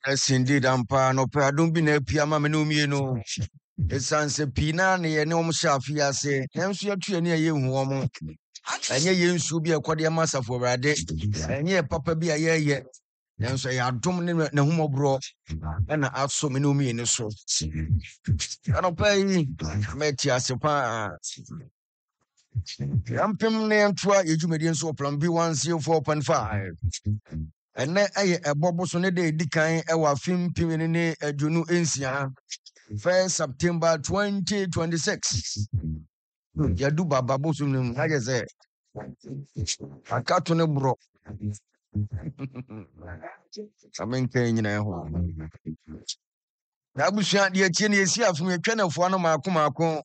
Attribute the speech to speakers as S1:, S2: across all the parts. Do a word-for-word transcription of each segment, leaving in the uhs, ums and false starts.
S1: Yes, indeed, ampa no pe adom bi na apia ma me no mie no. Esanse pina ne ye ne om shafi ase. Enso yatu ani ye hu om. Enye ye nsu bi ekode masafo obrade. Enye papa bi aye ye. Enso ya adom ne ne humobro. Na aso me no mie ne so. Ano pe meti ase pa. Yampem ne ntoa yejumedi nso plan B one zero four point five. Ene aye ebobo so ne de dikan e wa fim pim ne ne adunu ensia first September twenty twenty-six. Yadu baba bo so nim aye ze akato ne bro. Amen kan nyina ho. Na busua de atie ne esi afum yetwa na fo no maako maako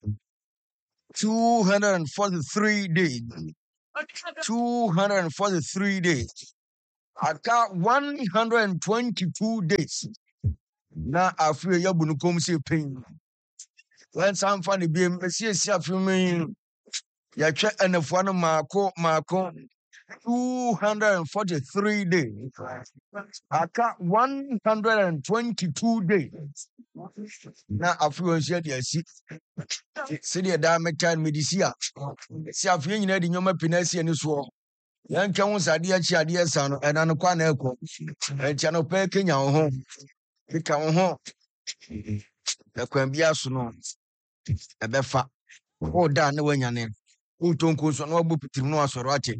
S1: two hundred forty-three days. two hundred forty-three days. Aka one hundred twenty-two days. Na afre yabunu kom se pen. When some funny be mesi esi afumi yatwa anafo no maako maako two hundred forty-three days. Aka one hundred twenty-two days. Na afre onse de asi. Se de da metan medisia. Si afre nyina de nyoma pinasi ani so. Yan twa ho sade achi ade asa no ena no kwa na ekọ. Entia no pe kenya ho. Bika ho. Ekwan bia so no. Ebefa. O da na wanyane. O tonko so no obu pitim no asoro ache.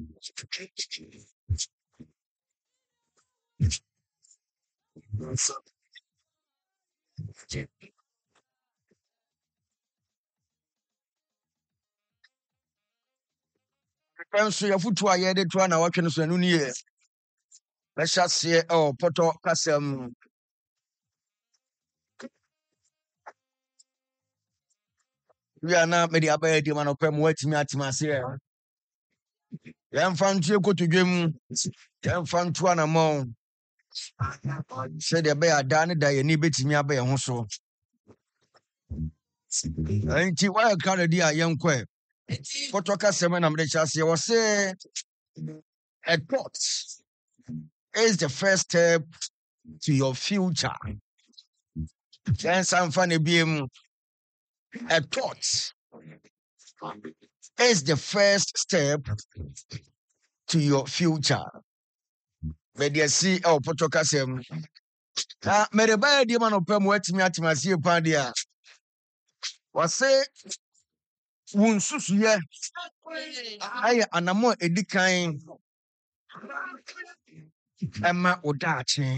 S1: Penso ya futu aye de to na watwe no so anu ni ye. Besha se o poto kasem. We are na me di abaye di man opem watimi atima ase e. Yan fantu ekotudwem. Yan fantu anamo. Se de be ada ne da ye ni betimi abaye ho so. Anti why can di ayen kwe. Poto kasem na me cha se wo se a thought is the first step to your future. Then some funny beam a thought is the first step to your future. But you see, oh, Potokasem. Ah, Meribaya Diman Opem wet me at my sea pandia. Was say, Wunsuya, I and a more edikain Emma Odachi.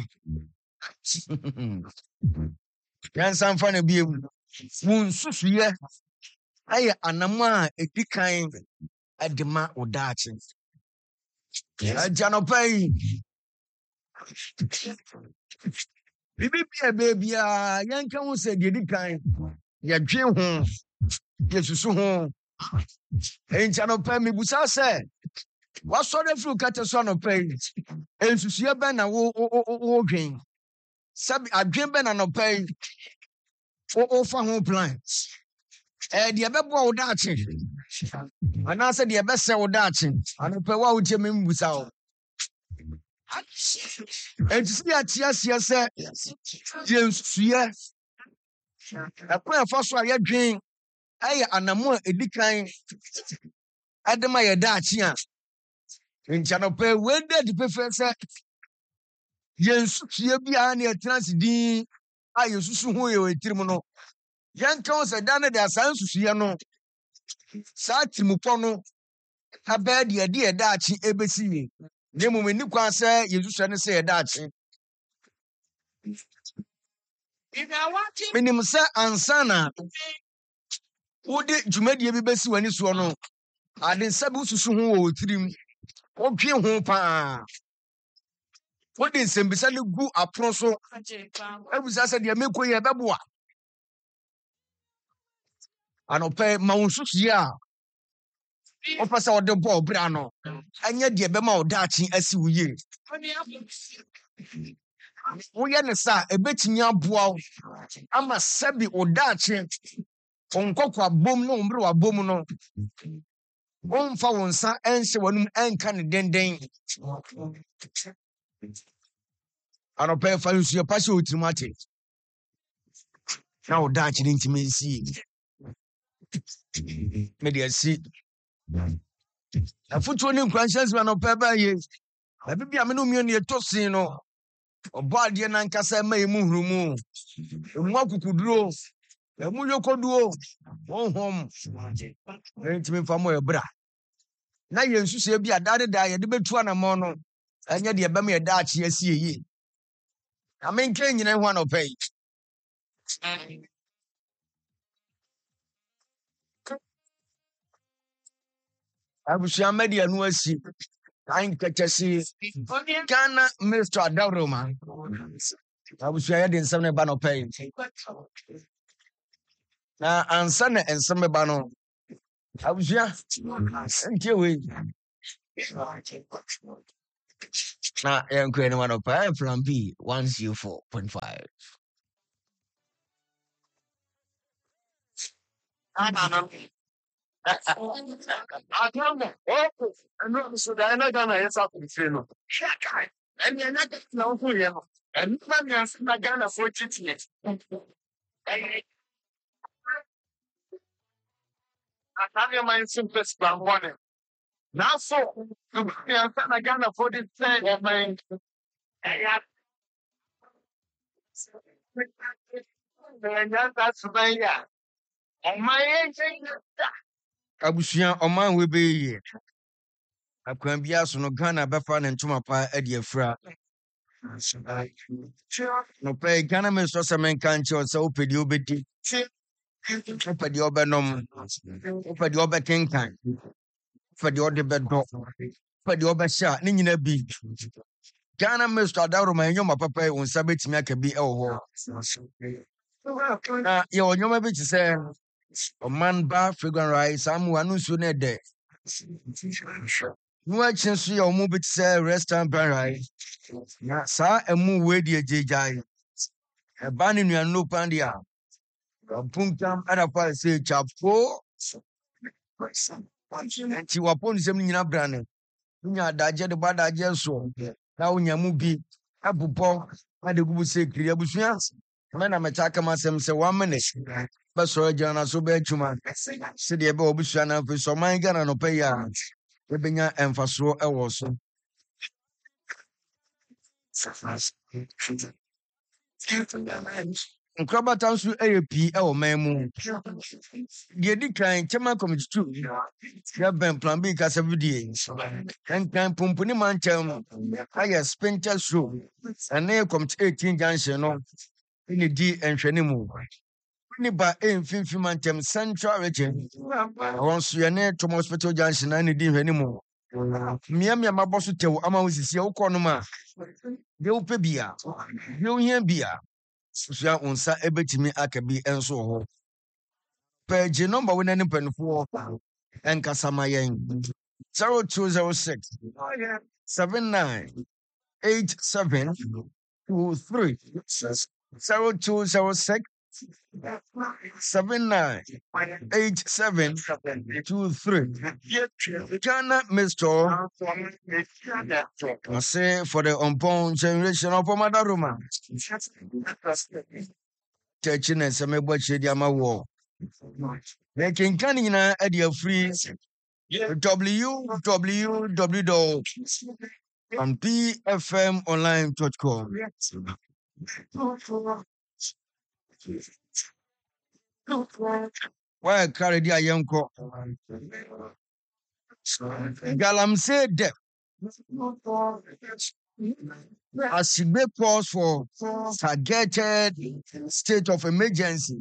S1: Yan some funny beam Wunsuya. I and a more edikain Edema Odachi. Janopay. Bibi bia baby a yanka ho se de dikan ya dwe ho yesusu ho encha no pa mebusa se waso de fru kate so no pa ensusu e ben na wo wo dwen sabi adwen ben na no pa o o fa ho plan eh de bebo wo daache ana se de be se wo daache ana pa wa wo je mebusa o and see a tia say, James, yes. A prayer for so I dream. I and a more edicine. Adamaya Dachia. In Chanope, where did the professor? Yes, here be a trans D. I used to who you a trimono. Young counts are done at their sons to see no. Satimupono. A bad idea, Dachi, A B C. Nemu me ni kwa say you just say that. Minim say ansana. Wode dwumadi bi besi wani so no. Ade sabu susu ho wo tirim. Wodwe ho pa. Wode nsembisa ne gu apro so. Ebusa say de mekoye beboa. Anope ma wonsusu ya. Opasa wode bo bra no. Anya de be ma odachi asi wuye. Woye ne sa ebetimi aboa ama sabi odachi onkokwa bom no mbre wa bom no. Wonfa wonsa enhye wonum enka ne denden. Anɔpɛ fa nsuo pa hyɛ otirim ate. Na wo daakye ne ntimi nsi. Me de asi. Afotuo ne nkwanhyɛnsɛm anɔpɛ ba ye. Baabi bi a me no mmea ne ɛtɔ sen no. Ɔbɔ adeɛ nankasa ma emu hurumu. Emu akukuduro. Emu yokoduo. Honhom. Ntimi fa mo ebra. Na yɛ nsusuɛ bi adade da yɛde betu anamɔ no. Ɛnyɛ de ɛbɛm yɛ daakye asi yi. Na menka nyina ho anɔpɛ yi. Abusua media no asi. Kan kɛkyɛse. Ghana Mister Adauroma. Abusua yɛ de nsɛm ne ba nɔpɛ yi. Na ansa na nsɛm ba no. Abusua ntie we. Na yɛnkɔ ne wanɔpɛ Plan B one oh four point five. I don't know. I don't know. Oh, I know. So I'm not gonna answer for the film. And you're not know who you are. And I'm not gonna afford it yet. I have your mind simple plan one. Now, so I'm not gonna afford it. Say, mind. That's my Abusua oman we be ye. Akwan bia so no Ghana befa ne ntoma pa ade afra. No pay Ghana me so se men kan che o se opedi obedi. Opedi obenom. Opedi obekenkan. Opedi ode bedo. Opedi obesha ne nyina bi. Ghana Mister Adauroma enyoma papa on sabetimi aka bi e wo ho. Na ye onyoma bi ti se Oman ba fragrant rice amu anunsu ne de. Nu achen so ye omu bit say restaurant brand rice. Na sa emu we de ejejai. E ba ne nuan no pandi a. Puntam ada pa say chapo. Ti wapon sem nyina brane. Nya adaje de badaje so. Na unya mu bi abupo ade gubu say kiri abusua. Me na me chaka masem say one minute. But so Jana so be chuma. See the ebe obusua na fi so man Ghana no pay ya. We benya emfaso e wo so. Nkraba tansu e pi e wo man mu. De di kan chema committee two. Ya ben Plan B ka seven kan kan pumpuni man chem. Aya spinter show. Ane committee eighteen junction no. Ni di enhwene mu. Ni ba emfimfim antem Central Region. Won so ye ne Tom Hospital Junction na ni di hwani mu. Mia mia maboso tew ama wosisi e wokọ no ma. De wo pe bia. De wo hia bia. So unsa ebetimi aka bi enso ho. Page number we na ni panfo enkasama yen. zero two zero six seven nine eight seven two three zero two zero six Seven nine eight seven two three. Ghana Mister I say for the unborn generation of Adauroma. Teaching and some watch the Ama war. Making canina at your free w w w dot p f m online dot com. Why carry the yanko? Galamsey death. As she may pause for targeted state of emergency.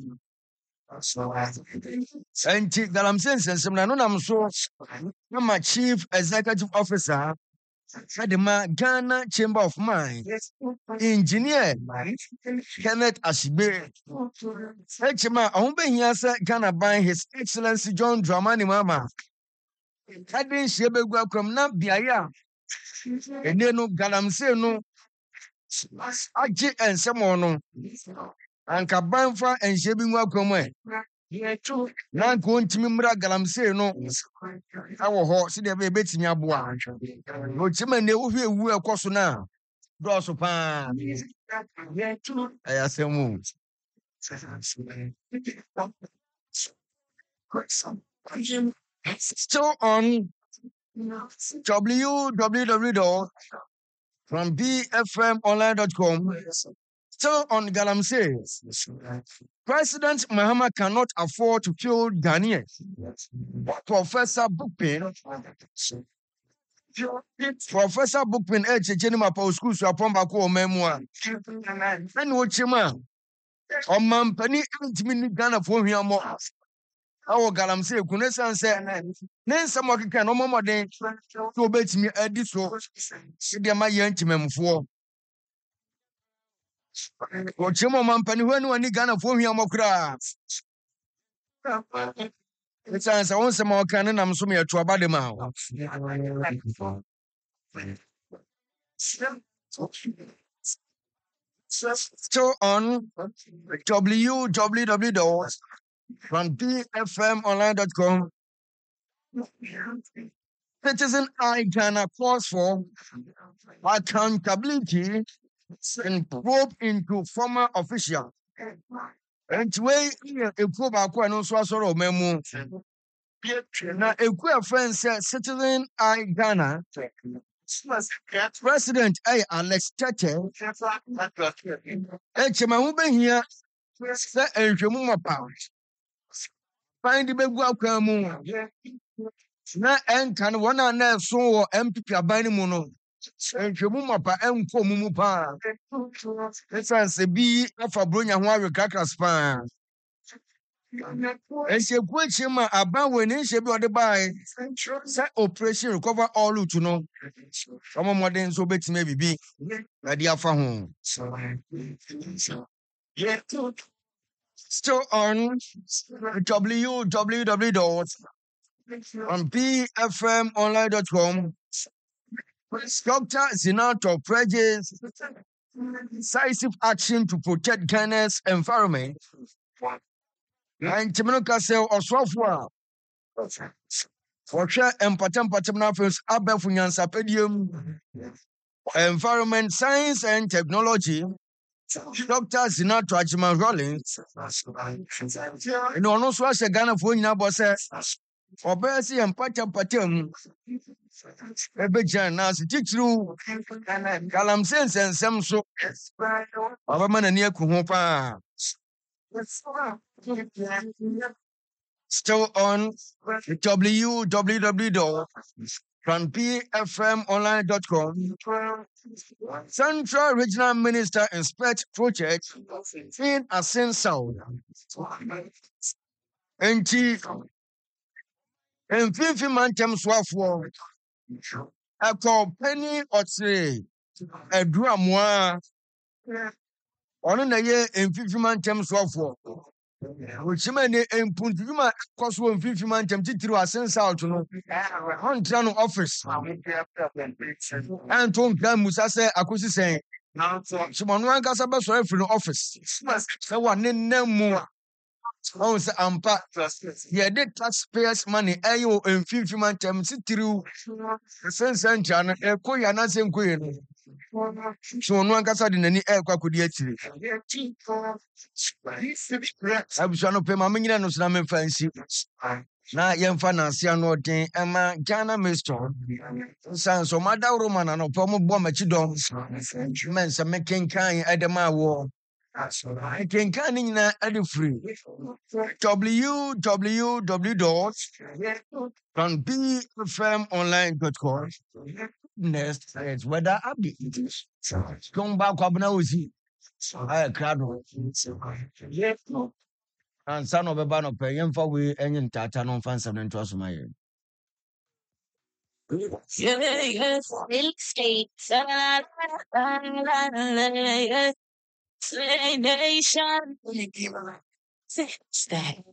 S1: And Galamsey says, "I'm not so. I'm a chief executive officer at the Ghana Chamber of Mines, engineer Kenneth Asibe. Echema, I won't be here, sir. Ghana by His Excellency John Dramani Mama. I didn't share the welcome, not Biaya. And then no Galamsey no. Aji and someone and Kabanfa and Shabin welcome. Nan ko ntimi mra Galamsey no awo ho se de be betimi aboa no chima ne wo hwe ewu ekoso na Drosso pa. I assume. Still on w w w dot from b f m online dot com. Still on Galamsey. President Mahama cannot afford to kill Ghanaians. Professor Bookpin. Professor Bookpin H. Jenima Post School to upon Bako memoir. And what you man? Or man, penny, eight Ghana for him more. Our Galamsey, Kunesan said, Then some of you can no more than to obey me at this so. Dear my young Timem for. What you man, penny, when one Ghana for him more crafts. It's answer once more cannon. I'm so near to about the mouth. Still on w w w dot from b f m online dot com. Citizen Eye Ghana calls for accountability and probe into former officials. And way a probe aqua no so sort of memo. Now, a queer friend said Citizen Eye Ghana. President A. Alex Tete. Echema who been here. Say Enjemuma pound. Find the big welcome. Na enkan wana na so M P P abani mu no. Enjemuma pa enko mumu pa. Esanse bi afa bronya ho awekakras pa. Ese kwechi ma aban we ni nse bi ode bai. Say operation recover all to no. Omo modern so betime bibi. Na dia afa ho. Still on w w w dot from b f m online dot com. Doctor Zinato pledges decisive action to protect Ghana's environment. And Chiminoka Sel or Software. For sure, and Patam Patamnafus, Abefunyansa Pedium, Environment, Science and Technology. Doctor Zinato Ajiman Rollins. And also, as a Ghana for Nabose, or Bessie and Patam Patam. Ebejan as Tichu Kalam Sense and some so of a man near Kuhopa. Still on w w w dot from b f m online dot com. Central Regional Minister inspect project in Asin South. And she and fifty man terms for a call penny or three a drum one on a year in fifty man terms for. Which many in Puntuma cost one fifty man tempted through a sense out to know. Hunter office. And Tom Gamusa say, I could say, someone one got a bus for the office. So one in no more. Oh, say, I'm part. Yeah, the taxpayers' money, ayo, in fifty man terms through the sense and channel, a quay and nothing queen. So one got in any air could yet. I was trying to pay my money and no fancy. Now, young financier, no thing, and my Ghana Mister. Sans so my down Roman and no problem, bomb at you don't. Men, some making kind at the my war. I can canning at the free. w w w dot from b f m online dot com. Next is weather update. Come back up now with you. I crowd. And son of a ban of paying for we and Tata non fans and trust my ear. Nation. Stay.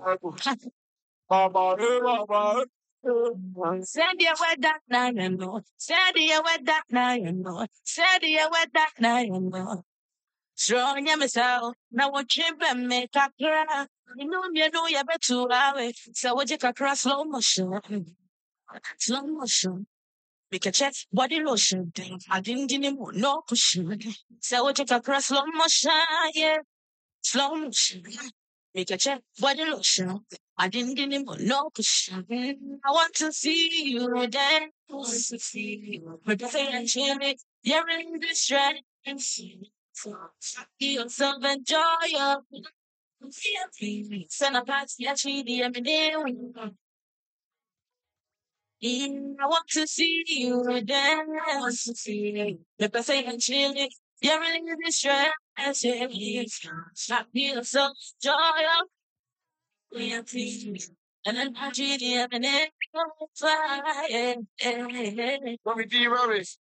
S1: Said you were that night and no. Said you were that night and no. Said you were that night and no. Strong yourself. Now what you been make a cry. You know you know you better away. So what you can cross slow motion. Slow motion.
S2: Make a check, body lotion. I didn't give him no cushion. So we take a cross slow motion, yeah. Slow motion. Make a check, body lotion. I didn't give him no cushion. I want to see you dance. To see you. But the thing and chill it. You're in distress. Yourself enjoy your send a pass, yeah, she the I want to see you dance, to see you. The best and chill it. You're really distress. Stop yourself, joy up. And then I treat you and then fly.
S1: Committee rubbish.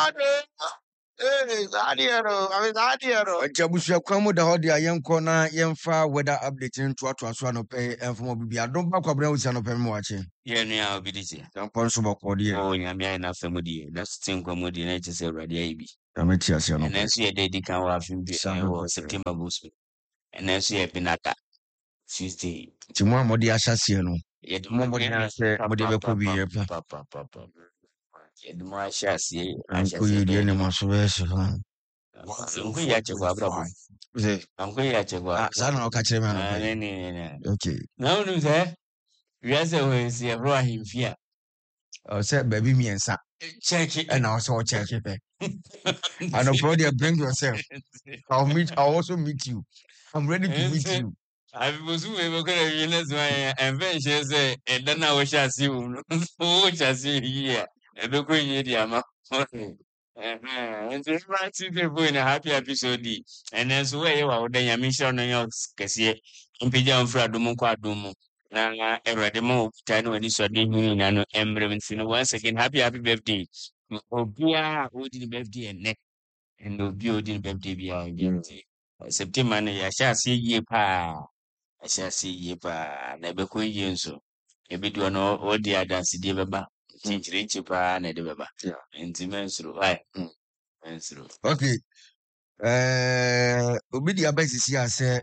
S1: Hey, Zadiero, I mean Zadiero. Jabusha Kwamu da hodi ayenko na yemfa weather update nto ato aso anope enfo bibi adom ba kwabra usi anope mo wache.
S3: Ye ni a obidisi.
S1: Tampon so bokodi.
S3: Oh, nyame ai na famudi. That's tin kwamudi na chese urade ai bi.
S1: Ameti ase anope.
S3: And so ye dedi kan wa film bi eh September boost. And so ye binaka Tuesday.
S1: Ti mo amodi ahyase no.
S3: Ye dum
S1: Mo modi ase modi be ko bi ye pa.
S3: pa pa pa. Ye dum ahyase
S1: Anko ye die ne maso be so.
S3: Anko ya chekwa brabo.
S1: Ze.
S3: Anko ya chekwa.
S1: Ah, za na o ka kire me
S3: Ah,
S1: anope.
S3: ne ne ne.
S1: Okay.
S3: Na unu se. Wiase we se bro ahimfia.
S1: O se baby miensa.
S3: Check it.
S1: And also check it. And no problem, bring yourself. I'll meet. I'll also meet you. I'm ready to meet you.
S3: I was going to realize my invention say, and then I wish I see you. Which I see here. And the queen, Yama. And the right people in a happy episode. And then so you are the mission on your cassia. In Pigeon Fradumo Quadumo. Now, every demo, Tano, and this or the and emblems in once again. Happy, happy birthday. Oh, dear, who did birthday and neck. And no building birthday behind September, I shall see ye pa. I shall see ye pa. Never queen ye so. A bit one or the other city baba. Change rich pa and the baba. And the men's right.
S1: Okay. Uh, obi di abesi si ase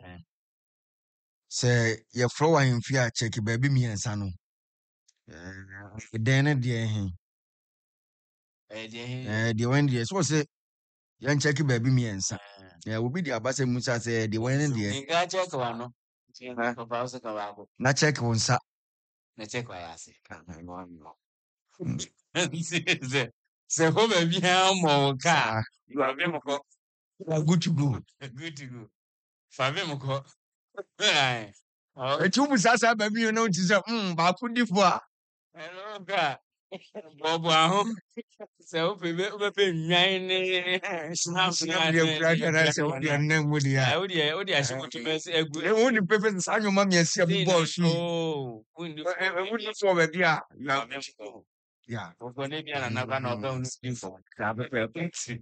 S1: se ye flow wa himfia check baby miensa no. Eh, den ne de hin. Eh, de wen de so se yan check baby miensa. Yeah, obi di abase musa se de wen de.
S3: Inga check one no. Papa also kawako.
S1: Na check wonsa.
S3: Na check wa yase. Se se ho baby ha mo ka. You are very much
S1: Good to go.
S3: good to go. Fabe mo ko. Ai.
S1: Etu musa sa baby you know ti say mm ba ku difo a.
S3: Hello ka. Bobo aho. Se o pe be o pe nwan ni snap
S1: Na de kura de na se o de nan mu dia.
S3: o de o de ashimutu mesi egu.
S1: E won ni pepe sa anyo ma miensa bu boss ni.
S3: Oh, wundi.
S1: E won ni so baby a. Yeah.
S3: Bobo ne bia na na ba na oba unu info. Ka be pe pe.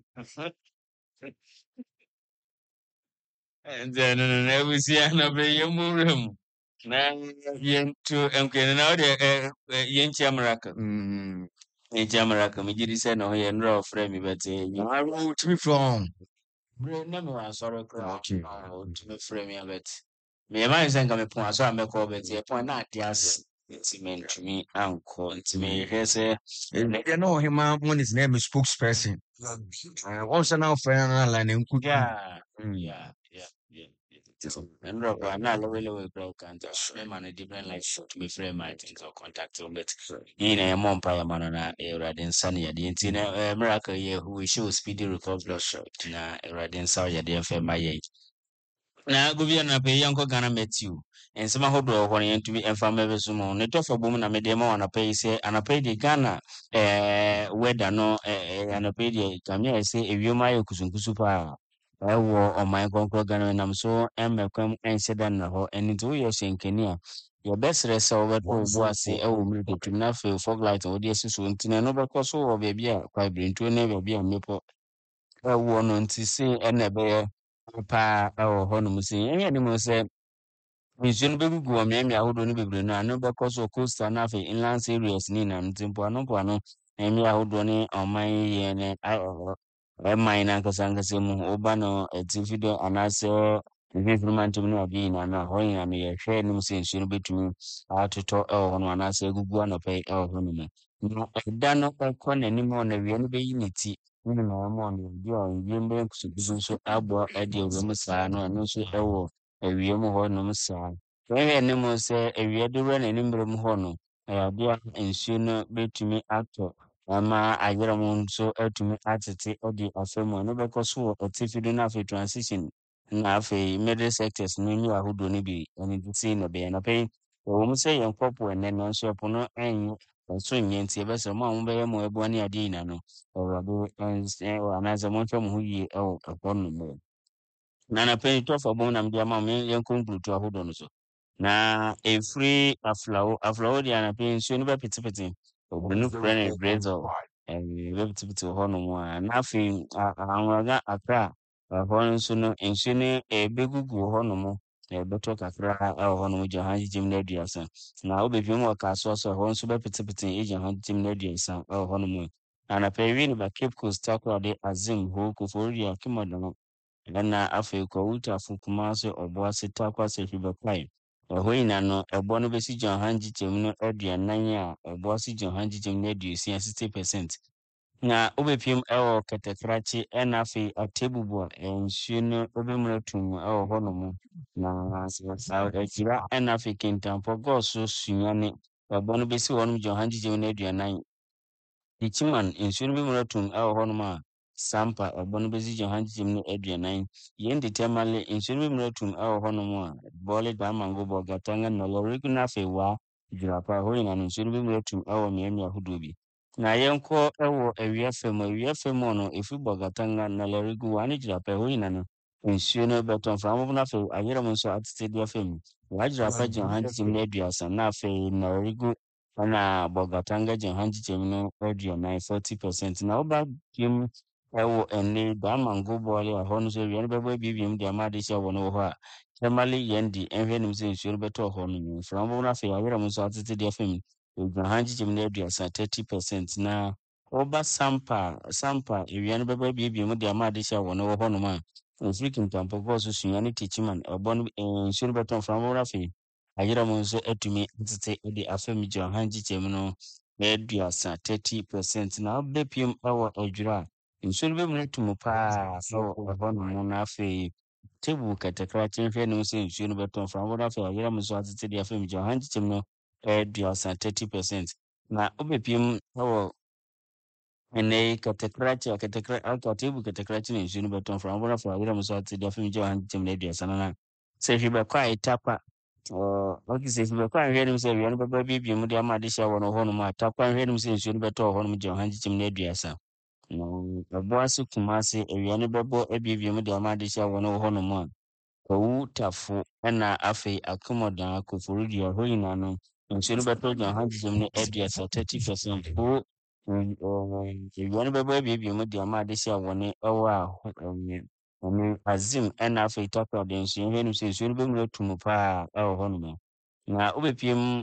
S3: And then na we see na be yemurem. Na yentu emkene na o de yenchi amraka.
S1: Mm.
S3: Yenchi amraka mi jiri se no ye nro frame mi bete.
S1: I wrote to me from.
S3: Bre na me wa sorry kra.
S1: Okay.
S3: O to me frame ya bet. Me ma yin nka me pon aso ameko bet e pon na ade as intimate to me anko intimate he say
S1: You know him, one his name is spokesperson. Uh, once an out friend line and could.
S3: yeah yeah yeah yeah. And rock na lewe lewe kra kan ta frame man different like shoot me frame my things or contact him but yin e mo mpa ya man na Erade nsa na yade nti na miracle ye who show speedy recovery shot na Erade nsa yade mfa ma ye na govia na pe yanko Ghana Matthew ensema hodo ho ne ntumi emfa mebe so mo ne tofa bom na mede ma wana pe se anape di Ghana eh weather no eh anape di kamia se ewioma ye kusunkusu pa ewo oman konkro Ghana nam so emmekwam enseda na ho eni to ye shenkeni a ye besre se obeto bo ase ewo mri to na fe fog light o de susu ntine no bekoso wo bebia kwa brintu ne bebia mepo ewo no nti se enebe pa ewo ho no musin enye ni mo se nsuo no begugu wɔ mmeammea ahodoɔ no bebree no a no bɛkɔ so coastal na afei inland areas ne nyinaa nti mpoano mpoano mmea ahodoɔ ne ɔman yɛ ne ɛman no ankasa ankasa mu woba no atifi do anaasɛ mfimfini ntam ne ade nyinaa no a hɔ nyinaa no yɛhwɛ anim sɛ nsuo no bɛtumi atotɔ ɛwɔ hɔ no anaasɛ agugu anɔpa yi ɛwɔ hɔ nom. Na ɛda no ɛkɔ n'anim hɔ no awia no bɛyi ne ti ne nyinaa mu ɔno bi a ewiem bɛyɛ nkusukusu nso abɔ ɛde awia mu saa no ɛno nso ɛwɔ awia mu hɔnom saa. Yɛhwɛ anim sɛ awia de wura n'anim berɛ mu hɔ no ɛyɛ ade a nsuo no bɛtumi atɔ ama ayerɛm nso atumi atete ɛde afa mu a ɛno bɛkɔ so wɔ atifi do na afei transition na afei middle sectors no ne ahodoɔ no bi ɛno nti sei na ɛbɛyɛ. Anɔpa yi ɛwɔ mu sɛ yɛnkɔ po ɛnnɛ nanso ɛpo no ɛnyɛ ɛso nyɛ nti yɛbɛsrɛ mo a mobɛyɛ mo ɛboa ne adeɛ nyinaa no Awurade ɛnsɛ anaasɛ monhwɛ mo ho yie ɛwɔ ɛhɔ nom. Na anɔpa yi tɔfo bom na mede ama mo yɛnkɔ nkurutu ahodoɔ no so. Na ɛfiri aflawo aflawo deɛ anɔpa yi nsuo no bɛpetepete ɔbɛnu frɛ no drizzle ɛɛ bɛpetepete wɔ hɔnom a na afei anwuraga akra a ɛhɔ nso no nsuo no ɛbɛgugu wɔ hɔnom ɛbɛtɔ kakra ɛwɔ hɔnom gya ha gyegyem no aduasa na wobɛhwɛ mu wɔ Kasoa so a ɛhɔ nso bɛpetepete gya ha gyegyem no aduasa ɛwɔ hɔnom. Anɔpa yi wie no ba Cape Coast Takoradi Azim Ho Koforidua Kimɔdɔno ɛna afei Kwawutafo Kumase Ɔboase Takwase Hwibɛkwae ɛhɔ nyinaa no ɛboɔ no bɛsi gya ha gyegyem no aduanan a ɛboɔ si gya ha gyegyem no aduosia sixty percent. Na wobɛpiem ɛwɔ Kɛtɛkrakye ɛna afei Atebubu a nsuo no ɛbɛmuna tum ɛwɔ hɔnom na Akyira ɛna afei Kintampɔ Gɔɔso Sunyane ɛboɔ no bɛsi hɔnom gya ha gyegyem no aduanan. Ichiman nsuo no bɛmuna tum ɛwɔ hɔnom a Sampa ɛboɔ no bɛsi gya ha gyegyem no aduanan. Yɛndi Tɛmale nsuo no bɛmuna tum ɛwɔ hɔnom a Bɔɔle Damango Bɔgatanga Nɔlɔrigu na afei Waa Dwurapa ɛhɔ nyinaa no nsuo no bɛmuna tum ɛwɔ mmeammea ahodoɔ bi. Na yɛnkɔ ɛwɔ awia fam awia fam hɔ no ɛfiri Bɔgatanga Nɔlɔrigu Waa ne Dwurapa ɛhɔ nyinaa no nsuo no bɛtɔ mframa no afei ayerɛm nso atete de afa mu. Waa Dwurapa gya ha gyegyem no aduasa na afei Nɔlɔrigu ɛna Bɔgatanga gya ha gyegyem no aduanan forty percent. Na woba piem ɛwɔ ɛnɛ Damango Bɔɔle a hɔ no nso awia no bɛbɔ abiebiem de ama adehyɛ wɔ no wɔ hɔ a Tɛmale Yɛndi ɛnhwɛ nim sɛ nsuo no bɛtɔ hɔ no mframa no afei ayerɛm nso atete de afa mu. Ɛgyina ha gyegyem no aduasa thirty percent. Na woba Sampa Sampa awia no bɛbɔ abiebiem de ama adehyɛ wɔ no wɔ hɔnom a ɛfiri Kintampɔ Gɔɔso Sunyane Techiman ɛbɔ no nsuo no bɛtɔ mframa no afei ayerɛm nso atumi atete de afa mu gyina ha gyegyem no aduasa thirty percent. Na wobɛpiem ɛwɔ Adwira a nsuo no bɛmuna tum paa ɛwɔ hɔnom na afei Tebu Kɛtɛkrakye nhwɛ nim sɛ nsuo no bɛtɔ mframa no afei ayerɛm nso atete de afa mu gyina ha gyegyem no aduasa thirty percent. Na wobɛpiem ɛwɔ ɛnɛ yi Kɛtɛkrakye a Kɛtɛkra aka Tebu Kɛtɛkrakye na nsuo no bɛtɔ mframa no afei ayerɛm nso atete de afa mu gyina ha gyegyem no aduasa nana. Sɛ Hwibɛkwae Tapa ɛɛ ɔke sɛ Hwibɛkwae nhwɛ nim sɛ awia no bɛbɔ abiebiem de ama adehyɛ wɔ no hɔnom a Tapa nhwɛ nim sɛ nsuo no bɛtɔ wɔ hɔnom gyina ha gyegyem no aduasa. Na Ɛboase Kumase awia no bɛbɔ abiebiem de ama adehyɛ wɔ no hɔnom a Kwawutafo ɛna afei Akomɔdan Koforidua hɔ nyinaa no nsuo no bɛtɔ gya ha gyegyem no aduasa thirty percent. Ho awia no bɛbɔ abiebiem de ama adehyɛ wɔ no ɛwɔ a ɛne Azim ɛna afei Takoradi nso yɛhwɛ nim sɛ nsuo no bɛmuna tum paa ɛwɔ hɔnom. Na wobɛpiem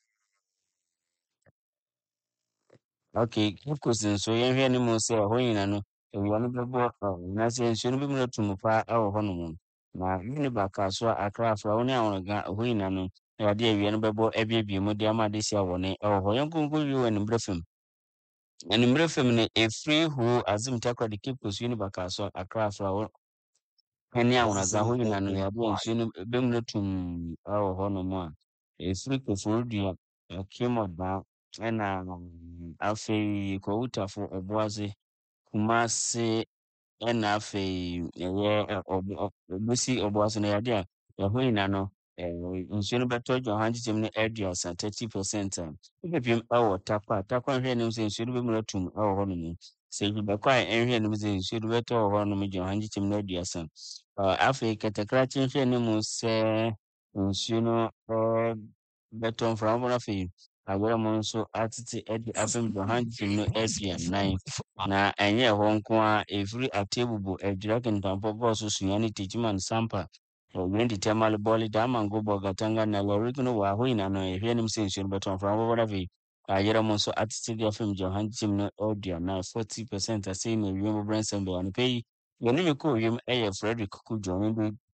S3: okay Cape Coast nso yɛhwɛ anim sɛ ɛhɔ nyinaa no awia no bɛbɔ anaasɛ nsuo no bɛmuna tum paa ɛwɔ hɔnom. Na Winneba Kasoa Accra Afrawo ne Awɔnaga ɛhɔ nyinaa no ɛwɔde awia no bɛbɔ abiebiem de ama adehyɛ wɔ no ɛwɔ hɔ. Yɛnkɔ nkɔ wie wɔ animberɛ fam. Animberɛ fam no ɛfiri Ho Azim Takoradi Cape Coast Winneba Kasoa Accra Afrawo ɛne Awɔnaga hɔ nyinaa no yɛde nsuo no bɛmuna tum ɛwɔ hɔnom a ɛfiri Koforidua Kimɔdan ɛna afei Kwawutafo Ɔboase Kumase ɛna afei ɛyɛ Ɔbosi Ɔboase no yɛde a ɛhɔ nyinaa no nsuo no bɛtɔ gya ha gyegyem no aduasa thirty percent. A wobɛpiem ɛwɔ Tapa Tapa nhwɛ nim sɛ nsuo no bɛmuna tum ɛwɔ hɔnom. Sɛ Hwibɛkwae nhwɛ nim sɛ nsuo no bɛtɔ wɔ hɔnom gya ha gyegyem no aduasa. Afei Kɛtɛkrakye nhwɛ nim sɛ nsuo no bɛtɔ mframa no afei ayerɛm nso atete de afa mu gya ha gyegyem no aduanan. Na ɛnyɛ ɛhɔ nko a ɛfiri Atebubu Adwira Kintampɔ Gɔɔso Sunyane Techiman Sampa Yɛndi Tɛmale Bɔɔle Damango Bɔgatanga Nɔlɔrigu no wɔ hɔ nyinaa no yɛhwɛ nim sɛ nsuo no bɛtɔ mframa bɛbɔ no afei ayerɛm nso atete de afa mu gya ha gyegyem no aduanan forty percent. Asei na awiem bɛbrɛ nsɛm bɛyɛ anɔpa yi yɛne me kɔɔ wiem ɛyɛ Frederick Kudwo ne bi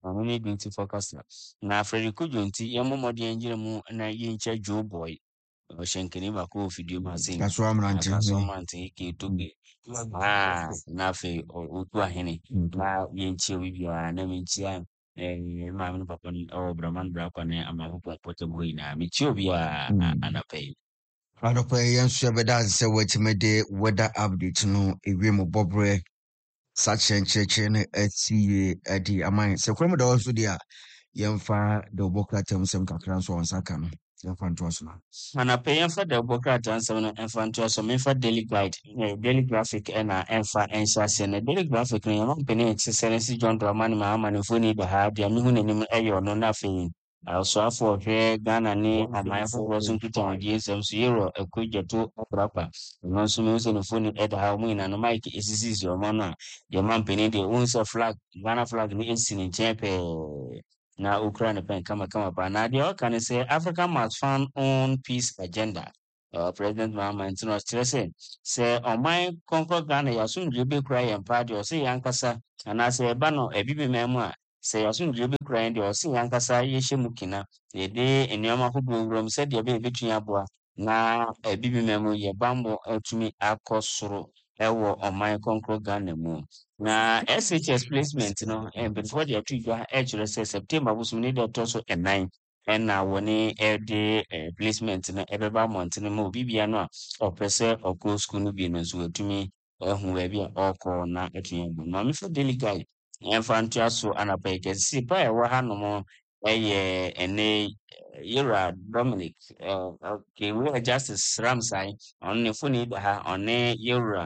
S3: ɔno ne duty focus na Frederick Jonti yɛmmɔ mmɔden yɛngyina mu na yɛnkyɛ Joe Boy ɔhyɛ nkani baako wɔ fidie mu ase
S1: Kaso amrante
S3: akaso
S1: ni.
S3: mante ke tobe ah na afei ɔtu ahene na yɛnkyia obi biara na menkyia eh maame no papa no ɛwɔ Braman Brakwa ne Amahopɔ pɔtɛ mu hɔ nyinaa mekyia obiara anapa yi
S1: Adɔpɛ yɛn nso yɛbɛda ase sɛ wɔatumi de weather update no ewie mu bɔberɛ saa kyerɛnkyerɛkyerɛ no asi yie adi aman sɛ kurom da wɔ so deɛ a yɛmfa de wobɔ krataa mu sɛm kakra nso wɔ nsa ka no yɛmfa ntoa so no
S3: anapa yi yɛmfa da wobɔ krataa nsɛm no ɛmfa ntoa so memfa daily guide eh, daily graphic ɛna ɛmfa ɛnhyɛ aseɛ no daily graphic no yɛma mpani ɛte sɛ no si John Dramani Mahama ne mfoni da ha deɛ mehu n'anim ɛyɛ ɔno na afei ɔsoafo ɔhwɛ Ghana ne aman foforɔ so nkitahodie nsɛm so yɛwɔ akogyato aprapa ɔno nso mehu sɛ ne mfoni ɛda ha ɔmo nyinaa no mike ɛsisisi ɔmo no a deɛ ma mpani deɛ wohu sɛ flag Ghana flag no ɛsi ne nkyɛn pɛɛ na okura ne pen kama kama pa na deɛ ɔka ne sɛ Africa must fund own peace agenda uh, President Mahama nti no ɔkyerɛ sɛ sɛ ɔman kɔnkɔ Ghana yɛasomdwe bɛkura yɛn paa deɛ ɔsɛ yɛankasa anaasɛ ɛba no abibi man mu a sɛ yɛasomdwe bɛkura yɛn deɛ ɔsɛ yɛankasa yɛhyɛ mu kina yɛde nneɛma ahodoɔ wura mu sɛdeɛ ɛbɛyɛ bɛtumi aboa na abibi man mu yɛbammɔ atumi akɔ soro ɛwɔ ɔman kɔnkɔ Ghana mu na S H S placement no mpanyinfoɔ de ato dwa ɛkyerɛ sɛ September bosom ne deɛ ɛtɔ so ɛnan ɛna wɔne ɛde placement no ɛbɛba mmɔntene ma obi bia no a ɔpɛ sɛ ɔkɔ school no bi no nso watumi ɛho baabi a ɔkɔ na atumi abu maame fo daily guide ɛmfa ntoa so anapa yi kɛse pa a ɛwɔ hanom ɛyɛ ɛne Yera Dominic okay we are Justice Ramsay ɔno ne foni da ha ɔne Yera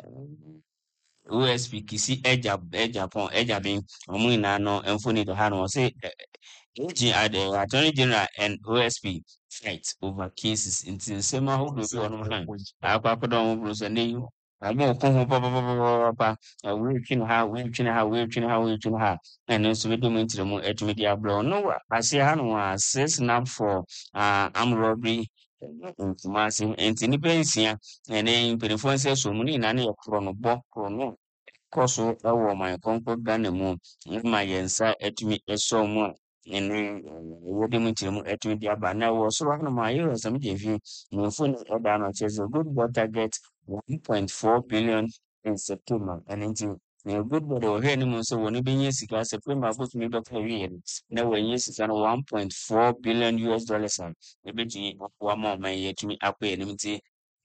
S3: O S P Kisi Eja Eja Pon Eja Bin ɔmo nyinaa no mfoni da ha no ɔse Aging at the Attorney General and O S P fight over cases nti nsɛm ahodoɔ bi wɔ no ha akɔ akɔdɔ ɔmo buru sɛ ne yi ɔmo ɔko ho papapapapa wɔretwi ne ha wɔretwi ne ha wɔretwi ne ha wɔretwi ne ha ɛno nso bi dum ntiri mu atumi de abrɛ ɔno wɔ aseɛ ha no a six snap for uh, armed robbery ntoma ase nti nipa nsia ɛne mpanimfoɔ nsa so mu ne nyinaa ne yɛ korɔ no bɔ korɔ no kɔ so ɛwɔ ɔman kɔnkɔ Ghana mu ma yɛn nsa atumi ɛsɔ mu a ɛne wɔde mu nkyerɛ mu atumi de aba na ɛwɔ soro hanom a yɛwɔ sɛm gye fi mmofo ne ɛda no kyerɛ sɛ good boy target one point four billion in September ɛno nti na good boy wɔhwɛ anim nso wɔne bɛnya sika September abotumi bɛkɔ awie no na wɔanya sika no one point four billion U S dollars a ɛbɛtumi aboa ma ɔman yi atumi akɔ anim nti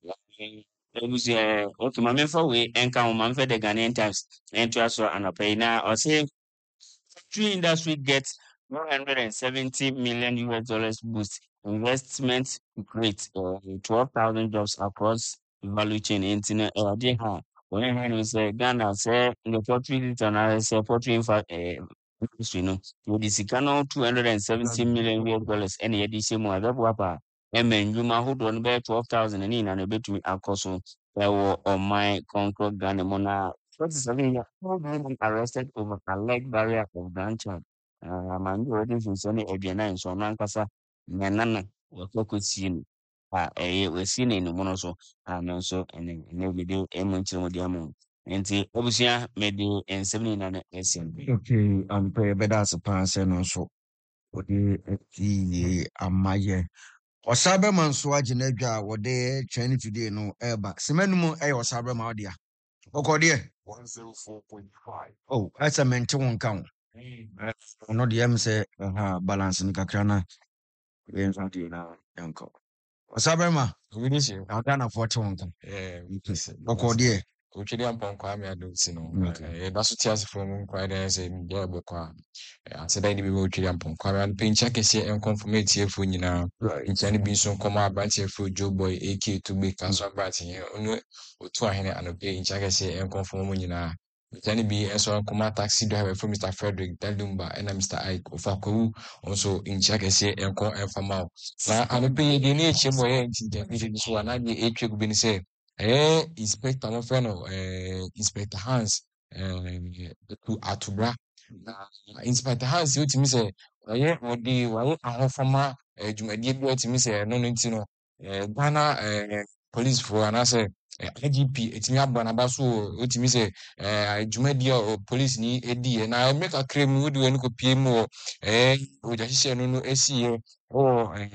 S3: ebusua okay ma memfa wei ɛnka ho ma memfa the Ghanaian Times ɛntoa so anapa yi na ɔse factory industry gets one hundred seventy million U S dollars boost investment create uh, twelve thousand jobs across value chain nti na ɛwɔde ha wɔn hɛ no sɛ Ghana sɛ the factory sector na sɛ factory infa industry no wɔde sika no two hundred seventy million U S dollars ɛna yɛde hyɛ mu a bɛboa pa ɛma ndwuma ahodoɔ no bɛyɛ twelve thousand ne nyinaa na ɛbɛtumi akɔ so ɛwɔ ɔman kɔnkɔ Ghana mu na forty-seven year old woman arrested over alleged barrier of grandchild amandi wɔde mfimsɛ no aduanan nso ɔno ankasa nyanana wɔkɔkɔ sie no a ɛyɛ wɔasie no anim no so a no nso ɛne ɛne mede ɛmu nkyerɛ mu de ama nti abusua mede nsɛm no nyinaa no asi
S1: okay ampɛ yɛbɛda ase paa sɛ no nso wɔde ati yie ama yɛ ɔsa bɛma nso agye no adwa a wɔde twɛn no today no ɛba sema no mu ɛyɛ ɔsa bɛma wo dea ɔkɔdeɛ one oh four point five oh ɛsɛ mente wo nka wo ɔno deɛ m sɛ ɛha balance no kakra na yɛmfa deɛ na yɛnkɔ ɔsa bɛma Ghanafoɔ te wo nka ɔkɔdeɛ
S4: Ochidi ampɔnkɔ ame adoti no ɛda so te asefoɔ mu nkwa ɛda sɛ mdeɛ ɛbɛkɔ a aseda ne bi wɔ ochidi ampɔnkɔ ame ano pɛnkyia kɛseɛ ɛnkɔmfo matiefoɔ nyinaa nkyia no bi nso nkɔmɔ abranteɛfoɔ Joe Boy A K Tugbe kanso abranteɛ ɔno otu ahene anɔpɛ nkyia kɛseɛ ɛnkɔmfo mu nyinaa nkyia no bi ɛnso nkɔmɔ taxi driver fo Mister Frederick Dalumba ɛna Mister Ike Ofakwawu nso nkyia kɛseɛ ɛnkɔ ɛmfama na anɔpɛ yɛ deɛ ne ɛkyɛ mu ɔyɛ ntintanti so anadeɛ ɛtwa gu bi ne sɛ Eh, inspector no friend of eh Inspector Hans eh to Atubra. Inspector Hans you to me say oye odi waye ahofama eh dwumadie bi to me say no no ntino eh Ghana eh police for and I say I G P etimi abɔ n'aba so otimi sɛ eh dwumadi a police ni edi na make a claim wo de wani kopie mu wɔ eh ogya hyehyɛ no no esi yɛ oh eh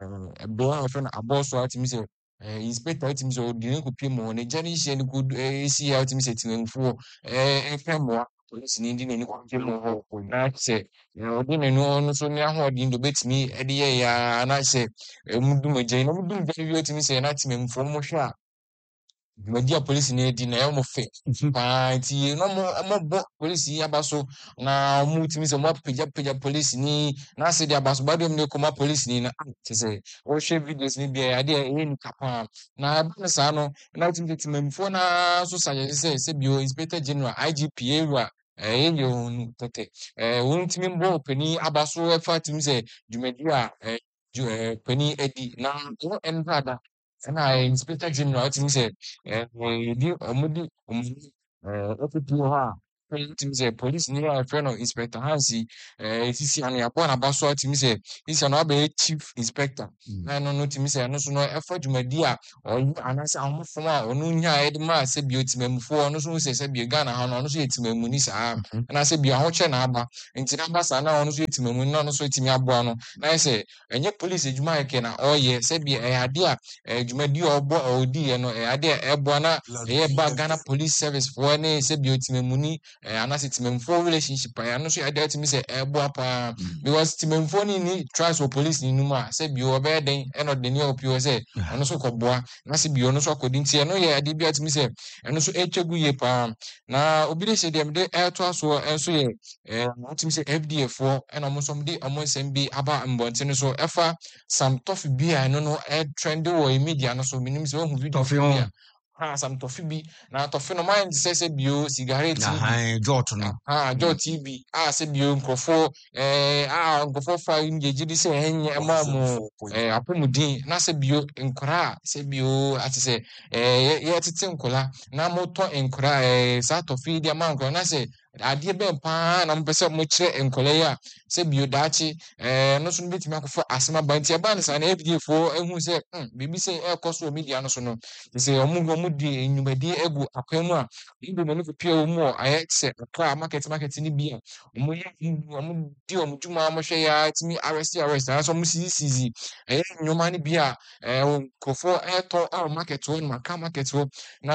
S4: ɛboa a wɔfrɛ no abɔso a otimi sɛ eh inspector otimi sɛ odi ne kopie mu wɔ ne gya ne hyɛ no ko esi yɛ otimi sɛ timamfo eh ɛfɛ mmoa police ni di n'ani kopie mu wɔ na sɛ ɔde n'ani no so ne ahoɔden do betimi ɛde yɛ ya na sɛ emu dum agya na emu dum gya wi otimi sɛ na timamfo mo hwɛ a dwumadi a polisi na edi na ɛyɛ ɔmo fɛ paa nti na ɔmo ɔmo bɔ polisi yi aba so na ɔmo tumi sɛ ɔmo apagyapagya polisi ni na ase de aba so ba de ɔmo de kɔma polisi ni na ah kyerɛ sɛ wɔhwɛ videos ni bi a ade a ɛyɛ nika paa na ɛba no saa no na tumi sɛ temammufoɔ naa so suggest sɛ sɛ bio inspector general I G P ewura ɛyɛ yɛ wɔn tɛtɛ ɛɛ wɔn tumi bɔ panin aba so ɛfa tumi sɛ dwumadi a ɛɛ ju ɛɛ panin edi na wɔn ɛnda ɛna inspector general tumi sɛ eh, yɛdi ɔmo di ɔmo eh, ɛtutu wɔ hɔ a ɛyɛ tumi sɛ police ni a yɛfrɛ no inspector Hansi eh, sisi ano yɛabɔ n'aba so a tumi sɛ sisi ano abɛyɛ chief inspector na ɛno no tumi sɛ ɛno so no ɛfa dwumadi a ɔyɛ anaasɛ ahomfom a ɔno nyaa ɛde maa sɛ bio timammufoɔ ɔno so hu sɛ sɛ bio Ghana ha no ɔno so yɛ timammuni saa ɛna sɛ bio ahokyɛ na aba nti na aba saa na ɔno so yɛ timammuni na ɔno so tumi aboa no na yɛ sɛ ɛnyɛ police adwuma a yɛkɛ na ɔyɛ sɛ bio ɛyɛ ade a eh, dwumadi a ɔbɔ a ɔdiiɛ no ɛyɛ ade a ɛboa na ɛyɛ ba Ghana police service foɔ ne sɛ bio timammuni eh, anaasɛ timammufoɔ relationship a ɛno so yɛ ade a tumi sɛ ɛboa paa because timammufoɔ no ni trust wɔ police no mu a sɛ bio ɔbɛyɛ den ɛna ɔde ne ɔpie hɔ sɛ ɔno so kɔboa na sɛ bio ɔno so akɔdi nti ɛno yɛ ade bi a tumi sɛ ɛno so ɛtwa gu yie paa na obi de hyɛ deɛ mede ɛtoa soɔ ɛnso yɛ eh, wotumi sɛ F D A foɔ ɛna ɔmo nso de ɔmo nsɛm bi aba mbɔnten no so ɛfa Sam Tɔfi bi a ɛno no ɛtrɛnde wɔ media no so menim sɛ wahu video
S1: Tɔfe
S4: bi
S1: ho.
S4: a ha Sam Tɔfi bi na Tɔfi no mayɛ nte sɛ sɛ bio cigarette bi
S1: Ahan jɔɔto no.
S4: ah Joe T V a sɛ bio nkurɔfoɔ eh a nkurɔfoɔ fa ngegye di sɛ ɛnyɛ ɛma mo eh apɔmuden na sɛ bio nkora a sɛ bio ate sɛ eh yɛ tete nkola na motɔ nkora eh saa Tɔfi di ama nkora na sɛ adeɛ bɛn paa na mpɛ sɛ mo kyerɛ nkɔla yi a sɛ bio daakye eh no so no betumi akɔfa asɛm aba nti ɛba ne saa na F D A foɔ ehu sɛ hmm biribi sɛ ɛkɔ so wɔ media no so no sɛ ɔmo ɔmo di nnwumadie egu akwan mu a ndo na no kopie wɔ mu a ayɛ sɛ ɔkra market market ni bi a ɔmo yɛ ɔmo di ɔmo dwuma ɔmo hwɛ ya tumi arrest arrest anaasɛ ɔmo sisi sisi ɛyɛ nnwoma no bi a ɛɛ nkurɔfoɔ ɛtɔ a market hɔ no maka market hɔ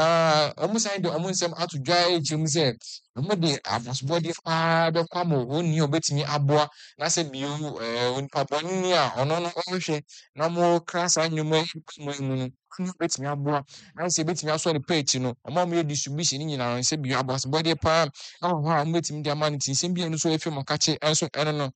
S4: na ɔmo san de ɔmo nsɛm ato dwa ɛkyerɛ mu sɛ ɔmo de abasobɔdeɛ paa bɛkɔ ama wɔn ni a ɔbɛtumi aboa na sɛ bio ɛɛ onipa bɔnni a ɔno no ɔhwɛ na ɔmo kra saa nnwoma yi mu mu no ɔno bɛtumi aboa na sɛ ebɛtumi asɔ ne page no ɔmo a ɔmo yɛ distribution ne nyinaa no sɛ bio abasobɔdeɛ paa ɛwɔ hɔ a ɔmo bɛtumi de ama no ti nsɛm bi a ɛno nso efi mu kakye ɛnso ɛno no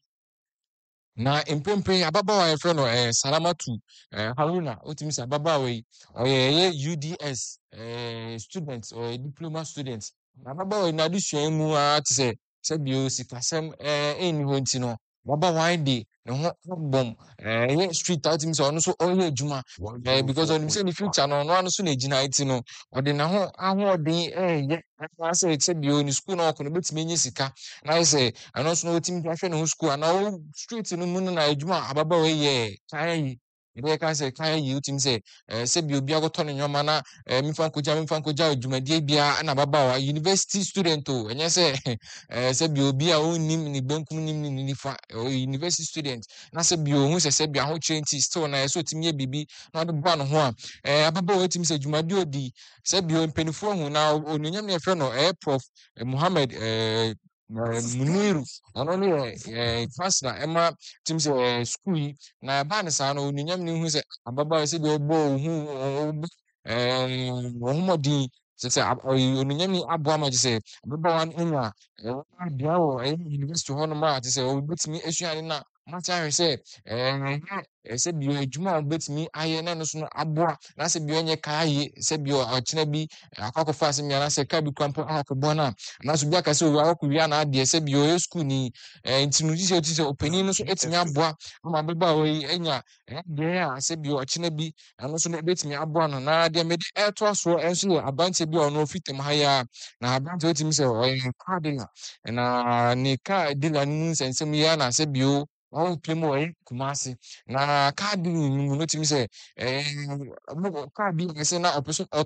S4: na mprempren ababaawa a yɛfrɛ no eh, Salamatu eh, Haruna wotumi sɛ ababaawa yi ɔyɛ ɛyɛ U D S eh, student ɔyɛ diploma student na ababaawa yi n'adesua mu ara te sɛ sɛbio sikasɛm eh, ɛnni hɔ nti no ababaawa yi de ne ho abɔm eh, ɛyɛ street a wotumi sɛ ɔno nso ɔyɛ adwuma eh, because ɔnim sɛ ne future no ɔno ano so na egyina nti no ɔde ne ho ahoɔden ɛɛyɛ anaasɛ sɛbio ne school na ɔkɔ no obɛtumi anya sika na ayɛ sɛ ɛno nso na otimi ahwɛ ne ho school anaa ɔwɔ street no mu no na adwuma a ababaawa yi yɛ kaya yi ebi yɛka sɛ kaya yi wotumi sɛ eh, sɛbi obi akɔtɔ ne nneɛma na eh, memfa nkogya memfa nkogya dwumadie biara ɛna ababaawa university student o ɛnyɛ sɛ eh, sɛbi obi a ɔnnim ne benkum nim ne ne nifa ɔyɛ university student na sɛbi ohun sɛ sɛbi ahokyerɛ nti still na ɛsɛ otumi yɛ biribi na ɔde ba ne ho a eh, ababaawa otumi sɛ dwumadie odi sɛbi mpanimfoɔ ho na onuonyam ne yɛfrɛ no ɛyɛ prof eh, Muhammad eh, eh, Muniru ɔno no yɛ eh, chancellor ɛma tim sɛ eh, school yi na ɛbaa ne saa no onuonyam ne hu sɛ ababaawa sɛ deɛ ɔbɔ ohun ɔbɔ ɛɛ ɔhomɔden sɛ sɛ ab- ɔyɛ onuonyam ne aboa ma gye sɛ ababaawa no anya ɛwɔ adua wɔ ɛyɛ university hɔ nom a te sɛ ɔbɛtumi asua ade na mate ahwɛ sɛ ɛɛ ɛyɛ sɛ bio adwuma a ɔbɛtumi ayɛ na ɛno so no aboa na sɛ bio ɔnyɛ kaa yie sɛ bio ɔkyena bi akɔ akɔfa asɛm bi anaasɛ kaa bi kora mpo akɔbɔ no a anaasɛ obi aka sɛ owi akɔkɔwia n'adeɛ sɛ bio ɔyɛ school ni ɛɛ nti no gye sɛ ɔte sɛ ɔpanin no so atumi aboa ama ababaawa yi anya ɛyɛ adeɛ a sɛ bio ɔkyena bi ɛno nso no ɛbɛtumi aboa no na deɛ mede ɛtoa soɔ ɛnso yɛ aberanteɛ bi a ɔno ofi tam ha yi a na aberanteɛ wotumi sɛ ɔyɛ car dealer na ne car dealer no mu nsɛnsɛm yi a na sɛ bio ɔmpɛ mu ɔyɛ Kumasi na car dealer no mu no wotumi sɛ ɛɛ ɔmo- car bi ɛsɛ na ɔpɛ so ɔtɔ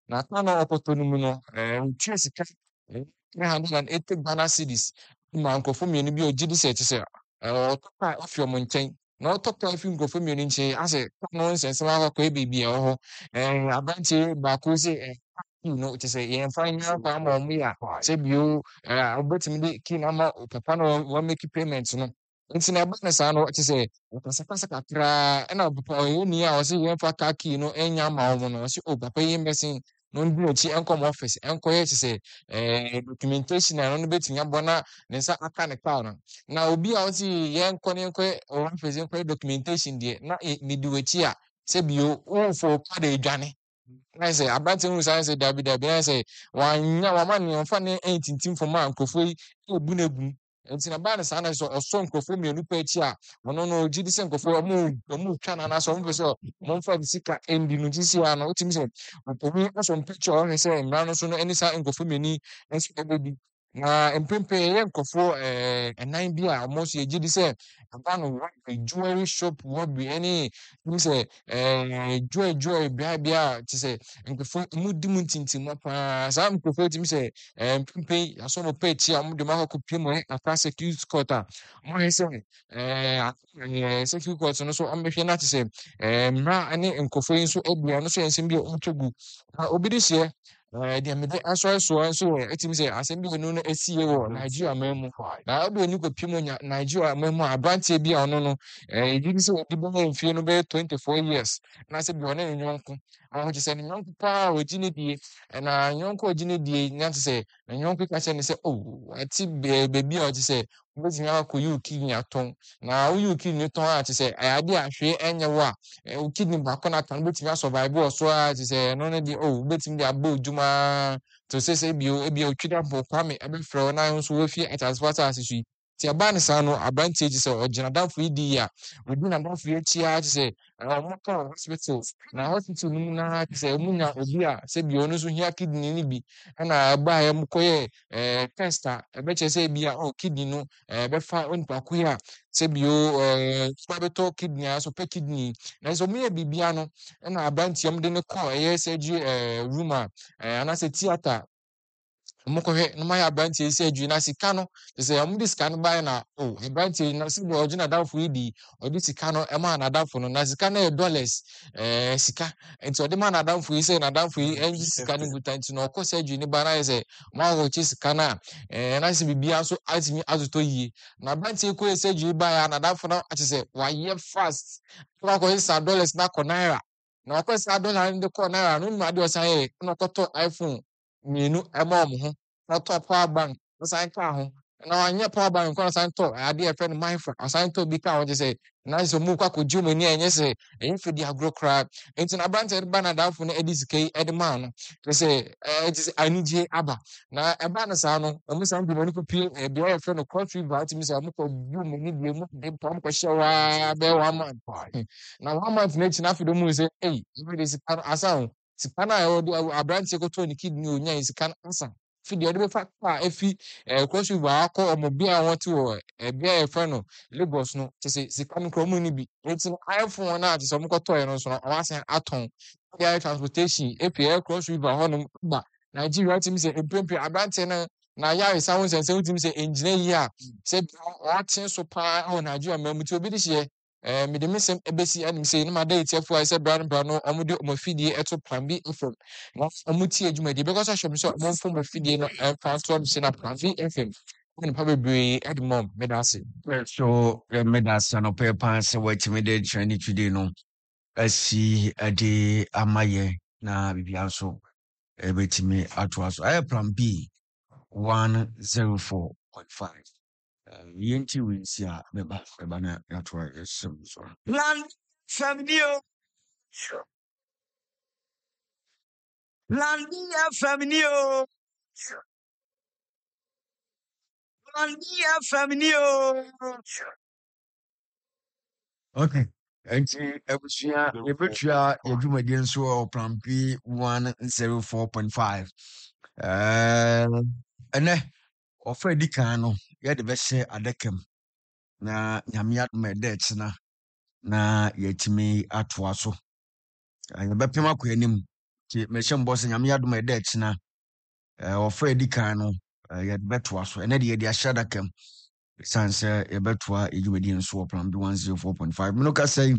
S4: na aka na ọkọtọ no mu no eh ntwe sika eh, three hundred eighty Ghana cedis ma nkɔfo mmienu bi a ogye di sɛ ɛte sɛ eh, ɔtɔ kaa afi ɔmo nkyɛn na ɔtɔ kaa afi nkɔfo mmienu nkyɛn asɛ no nsɛnsɛm akɔkɔ beebi a ɛwɔ hɔ eh aberanteɛ baako sɛ eh key no te sɛ yɛmfa nyɛ akɔ ama ɔmo yɛ a sɛ bio eh wobɛtumi de key no ama papa no wɔmaki payment no nti na ɛba ne saa no te sɛ ɔkasakasa kakraa ɛna papa ɔyɛ ni a ɔsɛ yɛmfa kaa key no ɛnyɛ ama ɔmo no ɔsɛ o papa yi mbɛsen na ɔndi n'akyi ɛnkɔ mo office ɛnkɔyɛ te sɛ eh documentation a ɔno bɛtumi abɔ na ne nsa aka ne kaa no na obi a ɔsɛ yɛnkɔ ne nkɔyɛ ɔwɔ office nkɔyɛ documentation deɛ na ɛ- medi w'akyi a sɛ bio womfo kaa da adwane na sɛ aberante hu saa sɛ dabi dabi na sɛ wanya wama ne ɔmfa ne ɛntintim fam a nkurɔfoɔ yi ɛbu no agu mu nti na baa ne saa na sɛ ɔsɔ nkurɔfoɔ mmienu pɛ akyi a ɔno no ogye di sɛ nkurɔfoɔ ɔmo ɔmo twa no anaasɛ ɔmo pɛ sɛ ɔmomfa ne sika ɛndi no gye si a no wotumi sɛ ɔpɛni asɔ mpicture a ɔhwɛ sɛ mmara no so no ɛne saa nkurɔfoɔ mmienu nso ɛbɛdi na mprempren yɛyɛ nkurɔfoɔ ɛɛ ɛnan bi a ɔmo nso yɛgye di sɛ aba no robbery jewelry shop robbery ɛne ɛne sɛ ɛɛ joy joy bea bea a te sɛ nkurɔfoɔ mu di mu ntintimma paa saa nkurɔfoɔ tumi sɛ ɛɛ mprempren yɛasɔ mo pɛ akyi a ɔmo de mo akɔkɔpie mo ɛ Accra security court a ɔmoahwɛ sɛ ɛɛ a- ɛɛ security court no so ɔmbɛhwɛ na te sɛ ɛɛ mmara ne nkurɔfoɔ yi nso abua no so yɛ nsɛm bi a ɔmotwa gu na obi de hyɛ ɛɛ deɛ mede asɔresoɔ nso yɛ ɛtumi sɛ asɛm bi a ɔno no asie wɔ Nigeria man mu na ɔde ani kɔpie mu nya Nigeria man mu a aberanteɛ bi a ɔno no ɛɛ yɛgye di sɛ ɔde bɛyɛ mfie no bɛyɛ twenty four years na sɛ bi ɔne ne nyɔnko ɔho kyerɛ sɛ ne nyɔnko paa a ɔgye ne die ɛna nyɔnko a ɔgye ne die na te sɛ ne nyɔnko ka kyerɛ ne sɛ oh ate baa- baabi a ɔte sɛ wobɛtumi akɔyi wo kidney atɔn na woyi wo kidney tɔn a te sɛ ɛyɛ ade a hwee ɛnyɛ wo a eh, wo kidney baako no aka no wobɛtumi asɔvive wɔ so a te sɛ ɛno no de oh wobɛtumi de abɔ odwuma to sɛ sɛ ebio ebio otwida mpo kwame ɛbɛfrɛ wo na wo nso woafi atasefo asase so yi nti ɛbaa ne saa no aberanteɛ gye sɛ ɔgyina adamfo yi di yi a ɔdi n'adamfo yi akyi a te sɛ ɛɛ, ɔmo kɔɔ hospital na hospital no mu na te sɛ ɔmo nya obi a sɛ bio ɔno nso hia kidney no bi ɛna ɛbaa yɛ mo kɔyɛ ɛɛ test a ɛbɛkyerɛ sɛ bi a oh kidney no ɛɛ bɛfa onipa ko yi a sɛ bio ɛɛ so abɛtɔ kidney a so pɛ kidney na sɛ ɔmo yɛ biribia no ɛna aberanteɛ ɔmo de no kɔɔ ɛyɛ surgery ɛɛ room a ɛɛ anaasɛ theatre mokɔhwɛ na mayɛ aberanteɛ yi sɛ adwuma na sika no te sɛ ɔmode sika no baeɛ na o aberanteɛ yi na sɛdeɛ ɔgye n'adamfo yi di ɔde sika no ɛmaa n'adamfo no na sika no yɛ dollars ɛɛ sika nti ɔde maa n'adamfo yi sɛ n'adamfo yi ɛngye sika no nkuta nti na ɔkɔ sɛ adwuma no ba na yɛ sɛ ɔakɔkye sika no a ɛɛ na sɛ biribiara nso atumi atotɔ yie na aberanteɛ yi kɔyɛ sɛ adwuma yi baeɛ a n'adamfo no ate sɛ wayɛ fast na wakɔyɛ saa dollars no akɔ naira na wakɔyɛ saa dollar no de kɔɔ naira no nim adeɛ ɔsan yɛ na ɔkɔtɔ iphone mmienu ɛma ɔmo ho na ɔtɔ power bank ɔsan kaa ho na wanyɛ power bank kɔ ɔsan tɔ adeɛ a yɛfrɛ no mindfra ɔsan tɔ bi kaa ho gye sɛ na sɛ ɔmo kɔ akɔgye ɔmo ani a ɛnyɛ sɛ ɛyɛ fɛ di agorɔ koraa nti na aberanteɛ de ba n'adamfo no ɛde sika yi ɛde maa no kyerɛ sɛ ɛɛ gye sɛ anigye aba na ɛba no saa no ɔmo san de wɔn kɔpie ɛɛ beaeɛ a yɛfrɛ no cross river atumi sɛ ɔmo kɔ bu ɔmo ani bie mu de mpa ɔmo kɔhyɛ waa bɛyɛ one month na one month n'akyi na afei de ɔmo sɛ ɛyi ebi de sika no asa ho sika no a ɛwɔ do aberanteɛ kɔtɔɔ ne kidney a onya yi sika no asa fidi ɔde bɛfa kaa efi ɛɛ cross river akɔ ɔmo bea a wɔte wɔ ɛɛ bea a yɛfrɛ no Lagos no kyerɛ sɛ sika no kura ɔmo ni bi nti no iphone no a kyerɛ sɛ ɔmo kɔtɔɔɛ no nso no ɔmo asan atɔn air transportation efi ɛyɛ cross river hɔnom ba Nigeria timi sɛ mprempren aberanteɛ no na ayaresa ho nsɛnsɛm timi sɛ engyina yie a sɛ ɔate so paa wɔ Nigeria man mu nti obi de hyɛ ɛɛ mede me nsɛm ɛbɛsi anim sɛ ɛnum ada etiɛfo a sɛ bra no bra no ɔmo de ɔmo afidie ɛto plan bi F M na ɔmo tie dwumadie bɛkɔ so ahyɛ mo sɛ ɔmo mfa ɔmo afidie no ɛmfa nto ɔmo so na plan bi F M ɛne nipa bebree ɛde ma ɔmo meda ase.
S1: so eh, meda ase anɔpɛ paa sɛ watumi de kyerɛ ne twide no asi ade ama yɛ na biribia nso ɛbɛtumi atoa so ɛyɛ plan B one zero four point five yɛnti wensi a bɛba bɛba na yɛatoa yɛsɛm so plan family o plan B family o plan B family o okay nti abusua yɛbɛtua yɛdwumadie nso wɔ plan B one zero four point five ɛnɛ ɔfa di kan no yɛde bɛhyɛ adakam na nyame adom a ɛda akyena na yɛtumi atoa so yɛbɛpem akɔ anim Ti me hyɛ mbɔ sɛ nyame adom a ɛda akyina eh ɔfra edi kan no yɛ bɛtoa so ɛnɛ de yɛ de ahyɛ daka mu san sɛ yɛbɛtoa edwumadi nso wɔ Plan B one oh four point five me no ka sɛ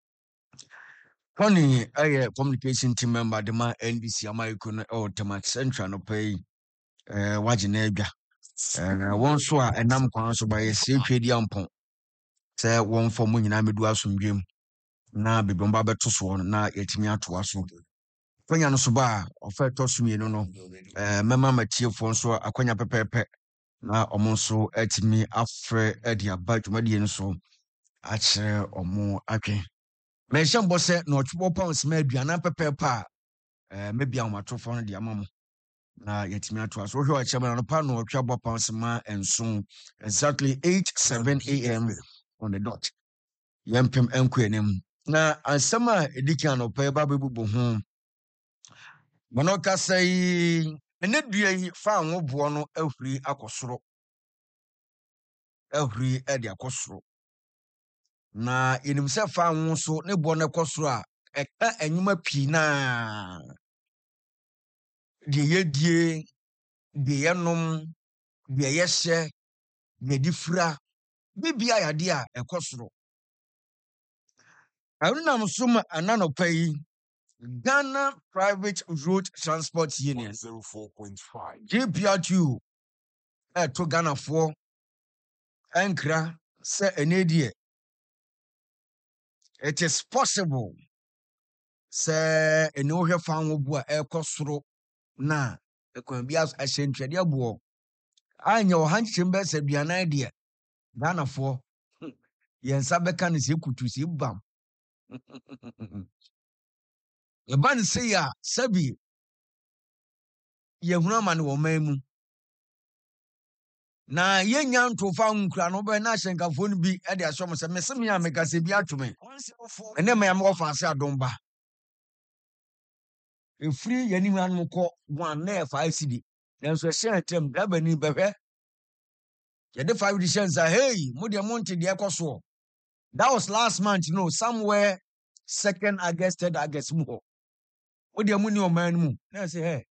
S1: Tony ɛyɛ communication team member de ma N D C Amayiko no ɛwɔ Temat Central no pɛ eh wagye na adwa eh wɔn so a ɛnam kwan so ba yɛ sie twa di ampɔn sɛ wɔn fɔ mo nyinaa medu asomdwem na bebe mba bɛto so no na yɛtumi atoa so kwanya no so ba ɔfa ɛtɔ so mienu no eh mɛma matiefoɔ nso akwanya pɛpɛɛpɛ na ɔmo nso atumi afrɛ ɛde aba dwumadie no so akyerɛ ɔmo atwe mɛhyɛ mbɔ sɛ na ɔtwebɔ pounds ma aduanan pɛpɛɛpɛ a eh mɛbia ɔmatofo no de ama mo na yɛtumi atoa so wohwɛ ɔkyɛ ma no pa na ɔtwa bɔ pounds ma nso exactly eight seven a m on the dot yɛmpem ɛnkɔ anim na asɛm a ɛdi kan no pɛ ba bɛbubu ho Mano ka sɛ yi ɛnɛ dua yi fa anwo boɔ no ahuri akɔ soro ahuri ɛde akɔ soro na yɛnim sɛ fa anwo so ne boɔ no kɔ soro a ɛka ɛnwuma pii na deɛ yɛdie deɛ yɛnom deɛ yɛhyɛ deɛ di fira bibia yɛade a ɛkɔ soro ɛno nam so ma ananɔpa yi Ghana Private Road Transport Union one oh four point five G P R T U ɛto Ghanafoɔ ɛnkra sɛ ɛnɛ deɛ it is possible sɛ ɛnɛ wohwɛ fa anwo bo a ɛkɔ soro na ɛkwan bi ahyɛ ntwɛdeɛ aboɔ anyɛ ɔha nkyɛm bɛ sɛ aduanan deɛ Ghanafoɔ yɛn nsa bɛka no sɛ kutu sɛ bam yɛba ne sɛ yɛ a sɛbi yɛhunu ama ne wɔ man mu na yɛnya ntofa nkura no bɛ na ahyɛnkafoɔ no bi de ahyɛ mo sɛ mese me a mekasɛ bi atwo me ɛnɛ ma yɛma wɔfa ase adom ba ɛfiri yɛnim anom kɔ one na ɛfa asidi nanso ɛhyɛ ntam dabani bɛhwɛ yɛde five de hyɛ nsa hey mo deɛ monte deɛ ɛkɔ soɔ that was last month no somewhere second August third August mu hɔ mo deɛ mo ni ɔman mu na sɛ hey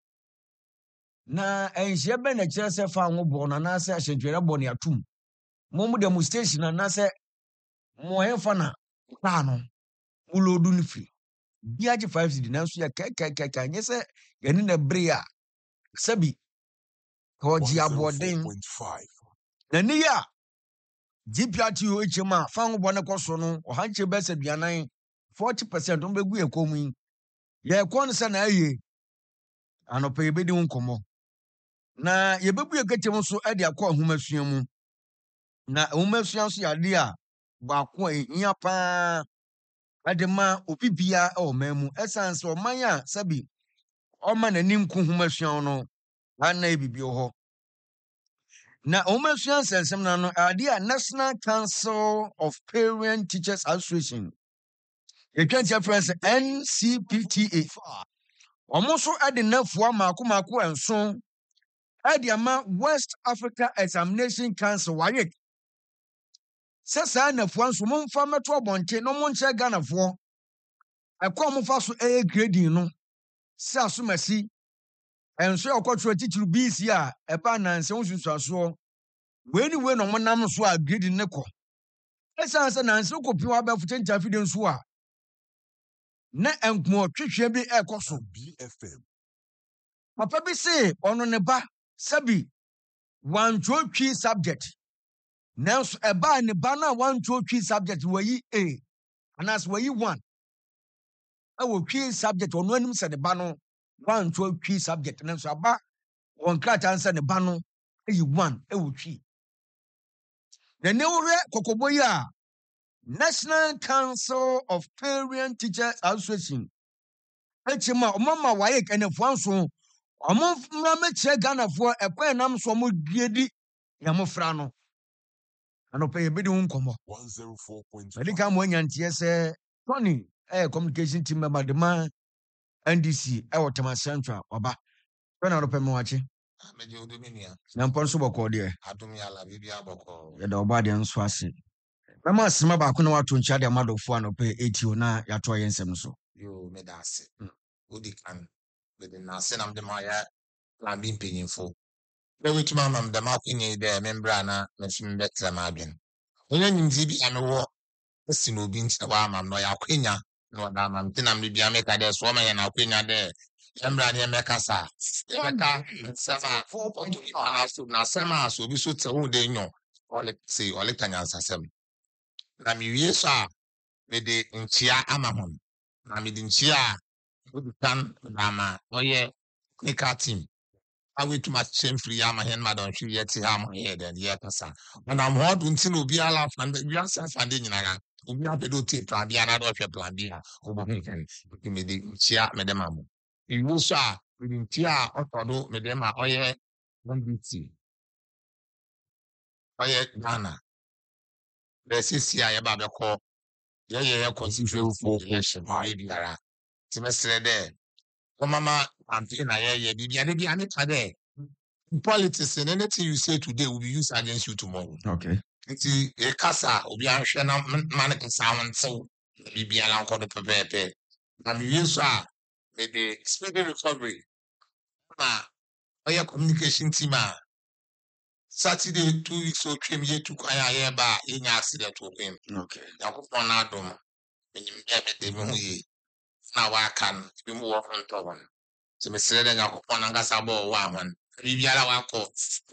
S1: na ɛnhyɛ bɛ na kyerɛ sɛ fa anwo bɔ na na sɛ ahyɛntwɛrɛ bɔ ne atum mo mo deɛ mo station na sɛ mo ɛfa na pa no mo lodu no free biagye five cedi nanso yɛ kɛkɛkɛkɛ nyɛ sɛ yɛne na bere a sɛbi kɔgye abɔden na ne yɛ G P R T U ekyem a fa anwo bɔ ne kɔ so no ɔha nkyɛ bɛ sɛ duanan forty percent ɔmo bɛgu yɛ kɔn mu yi yɛ kɔn sɛ na ɛyɛ anɔpɛ yɛbɛdi ho nkɔmmɔ na yɛbɛbu yɛ kɛkyɛm nso de akɔ ahomasua mu na ahomasua nso yɛ ade a baako a ɛhia paa ade ma obi bia ɛwɔ man mu ɛsan sɛ ɔman a sɛbi ɔma n'ani nko ahomasua no ana ebibi wɔ hɔ na ahomasua nsɛnsɛm na no ade a National Council of Parent Teachers Association yɛtwa ntia frɛ sɛ N C P T A ɔmo nso de nafoa maako maako nso ɛde ama West Africa Examination Council WAEC sɛ saa nafoa nso momfa mɛto abɔnten na ɔmo nkyɛ Ghanafoɔ ɛkɔ ɔmo fa so ɛyɛ grading no sɛ asomasi ɛnso yɛ ɔkɔtwerɛ titiri B C a ɛba nanse ho susuasoɔ wei ne wei na ɔmo nam so a grading ne kɔ ɛsiane sɛ nanse kɔpi wɔ abɛfo kyɛnkyɛn afide nso a na enkumo twetwe bi ɛkɔ so B F M papa bi se ɔno ne ba sabi one twi subject nanso ɛba ne ba na one twi subject wayi A anas wayi one ɛwɔ twi subject ɔno anim sɛ ne ba no one twi subject nanso aba wɔn krataa sɛ ne ba no ɛyi one ɛwɔ twi na ne wɔhwɛ kɔkɔbɔ yi a National Council of Parent Teachers Association echima omama waye kanefo anso omo mmra mekyerɛ Ghanafoɔ ɛkwan nam so omo diedi yamofra no anopa yebedi ho nkɔmɔ one oh four point five Medika mo anyantie sɛ Tony eh communication team member de ma N D C ɛwɔ Temat Central oba Tony anopa me wache
S5: Ameje odomenia
S1: na mpon so bɔkɔ de
S5: adom ya la bibia bɔkɔ
S1: yɛda oba de nso ase mama sima ba ko na wato nkyia de amadofo anopa eighty na yato ayensɛm so
S5: yo medase odi kan mede nase na mede ma yɛ plan bi mpanyimfo na wetumi ama me dɛm akwanya yi dɛ membra na mefi mbɛtena m adwen onye nimdze bi a mewɔ asi na obi nti na wama me na ɔyɛ akwanya na ɔda ama me nti na mede bia meka dɛ so ɔma yɛ no akwanya dɛ yɛmbra ne yɛmmɛkasa yɛbɛka nsɛm a ɔtɔ na asɛm a so obi so te wo dɛ nyo ɔle sei ɔleka nyansasɛm na mewie so a mede nkyia ama hon na mede nkyia a wodi kan ama ɔyɛ technical team a wetumi akyerɛ mfiri yɛ ama hɛn ma dɔnhwe yɛte ha ma yɛ dɛn yɛkasa ɔnam hɔ do nti na obiara afande wiase afande nyinara obi apɛ dɛ otie plan bi anaa dɛ ɔhwɛ plan bi a wobɛhu hɛn nti mede nkyia mede ma mo ewie so a mede nkyia a ɔtɔ do mede ma ɔyɛ N D T ɔyɛ Ghana dɛ sisi a yɛba bɛkɔ yɛyɛ yɛ constituency election ayɛ biara nti mɛsrɛ dɛ wɔmama campaign a yɛyɛ biribiade bi ane pa dɛ politics and anything you say today will be used against you tomorrow.
S1: Okay.
S5: Nti e kasa obi ahwɛ na man kasa wontew bibia la nkɔ do pepepe. Na me wi so a me de speedy recovery na ɔyɛ communication team a Saturday two weeks o twem ye tu kwan a yɛ ba yɛnya accident wɔ kwem.
S1: Okay.
S5: Yakopɔn na adom menyim dɛ me de me ho yi na wa kan bi mu wɔ ho ntɔ wɔn. So me srɛ dɛ Yakopɔn na ngasa bɔ wɔ amon. Bibiara wakɔ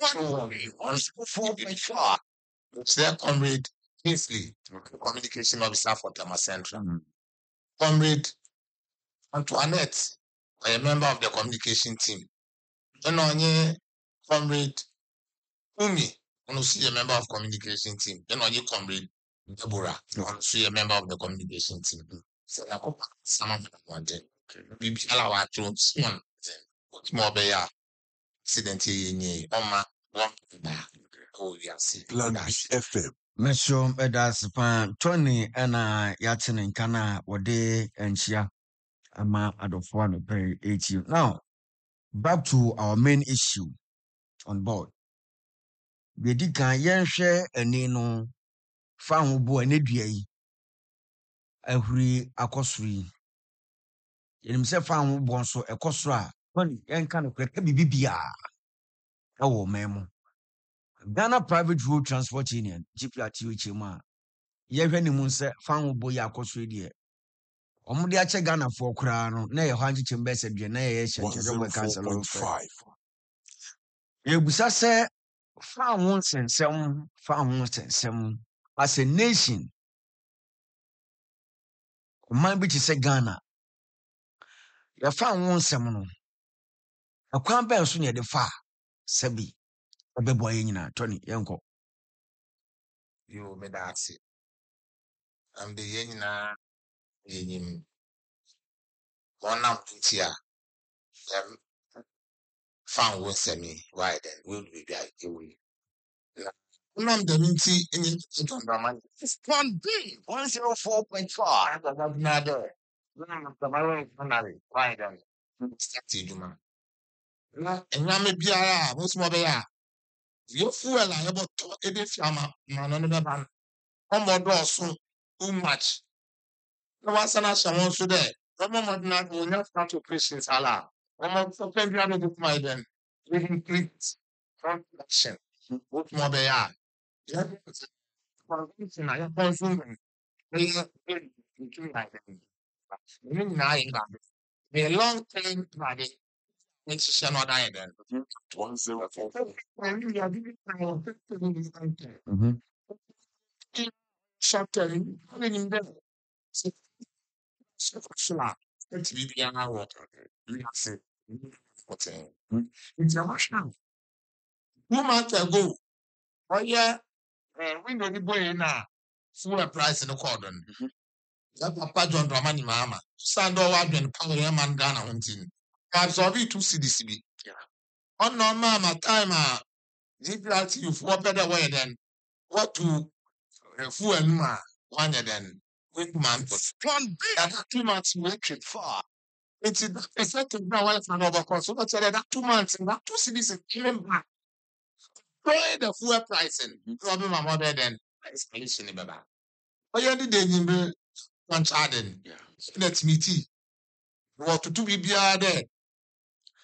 S5: four point four. Sir Comrade Kingsley, communication officer for Tama Central.
S1: Mm.
S5: Comrade Antoinette, a member of the communication team. Then on Comrade Umi, also a member of communication team. Then on Comrade Deborah, also a member of the communication team. So I hope some of them wanted. We be allow our troops one. What more be a accident in Oma one. Oh, yes,
S6: Plan B F M.
S1: Mesho Edas Pan Tony and Yatin and Kana Wade and Shia Ama Adofwan pay eight you. Now back to our main issue on board. We did can yen share a nino found boy and edway every akosri. Yen himself found one so a cosra. Funny yen kind of crack bibia. Oh, memo. Ghana Private Road Transport Union, G P R T U H M A. Yɛhwɛ ne mu sɛ fan bo yɛ akɔsoro deɛ ɔmo de akyɛ Ghana for koraa no na yɛ hɔ agye kyɛm bɛsɛ deɛ na yɛ hyɛ kyerɛ bɔ cancer of
S6: five.
S1: yɛbusa sɛ fan ho nsɛnsɛm fan ho nsɛnsɛm as a nation ɔman bi te sɛ Ghana yɛfa ho nsɛm no ɛkwan bɛn so na yɛde fa sɛbi ɛbɛboa yɛ nyinaa Tony yɛnkɔ
S5: You me that's it. I'm the yenina yenim. One up here. Um, found one semi. Why then? Will be like away. Nam the minty in the drama. It's one B one zero four point four. I got another. Why then? Start Juma. And Yami Biara, most more bear. Your fuel I about to edit Yama, man, another man. One more door soon. Too much. No one sana someone so there. One more not will not start operations. Allah. One more for ten years of my then. We complete front action. What more they are? Yeah. Convincing I am consuming. They are between my them. Meaning nine that. A long time body. Makes you shall not die then.
S6: One zero four.
S1: mhm
S5: Short term, in there. Sla, it's be an hour. We have said, international. Two months ago, oh yeah, we know the boy now. Full price in the cordon. That Papa John Dramani Mama. Sando Wadden, Power Man Ghana hunting. Absorb it to C D C B. On no mama time, G P R T you for better way than what to full and ma one then. Wait, man, plan B. And two months wait far. It's a second now. Well, it's another course. So that's that two months and that two cities came back. Pay the fuel pricing. Problem my mother then. Escalation in Baba. But you did the one charging.
S1: yeah
S5: Let me tea. What to be there?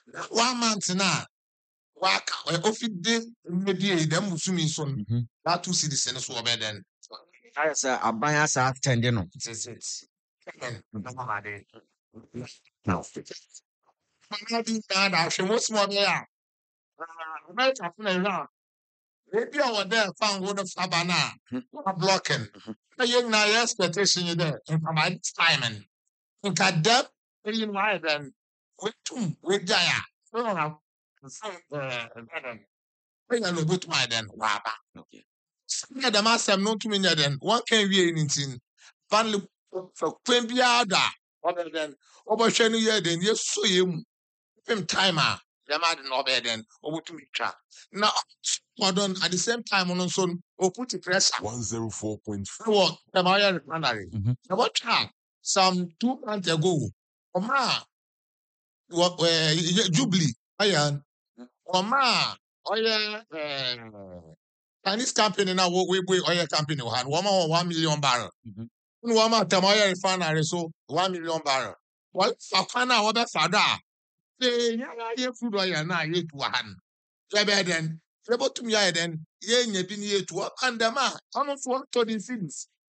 S5: one month na waka ofide mmedi dem musumi so no
S1: Mhm.
S5: that two cities no so obeden
S1: Ayɛ sɛ aban asa atɛnde no.
S5: it's it and no ma de now na di na da hwe mo small be a America funa na maybe I was there found one of Sabana
S1: Mhm.
S5: blocking na yen na your expectation you there in my time and in ka depth in why then we tum we jaya so na so eh we na no but my then wa ba
S1: Okay.
S5: sɛ dɛm asɛm no ntumi nyɛ dɛn wɔnka wie ne nti family fa kwan biara da ɔbɛ dɛn ɔbɛhwɛ no yɛ dɛn yɛsɔ yɛ mu fim time a dɛm ade no ɔbɛyɛ dɛn ɔbɛtumi twa na ɔdɔn at the same time no nso no ɔputi pressure
S6: one oh four point five.
S5: wɔ dɛm ɔyɛ refinery
S1: Mhm.
S5: na wɔtwa some two months ago ɔma a wɔ ɛɛ jubilee ɔyɛ ɔma a ɔyɛ ɛɛ Chinese company now we we oil company one woman one million barrel.
S1: Mhm.
S5: One woman tam oil refinery so one million barrel. Well, Safana what that sada. Say yeah yeah food oil na ye to one. Jebe then able to me then ye nye bi ye to and the man almost one to the cities.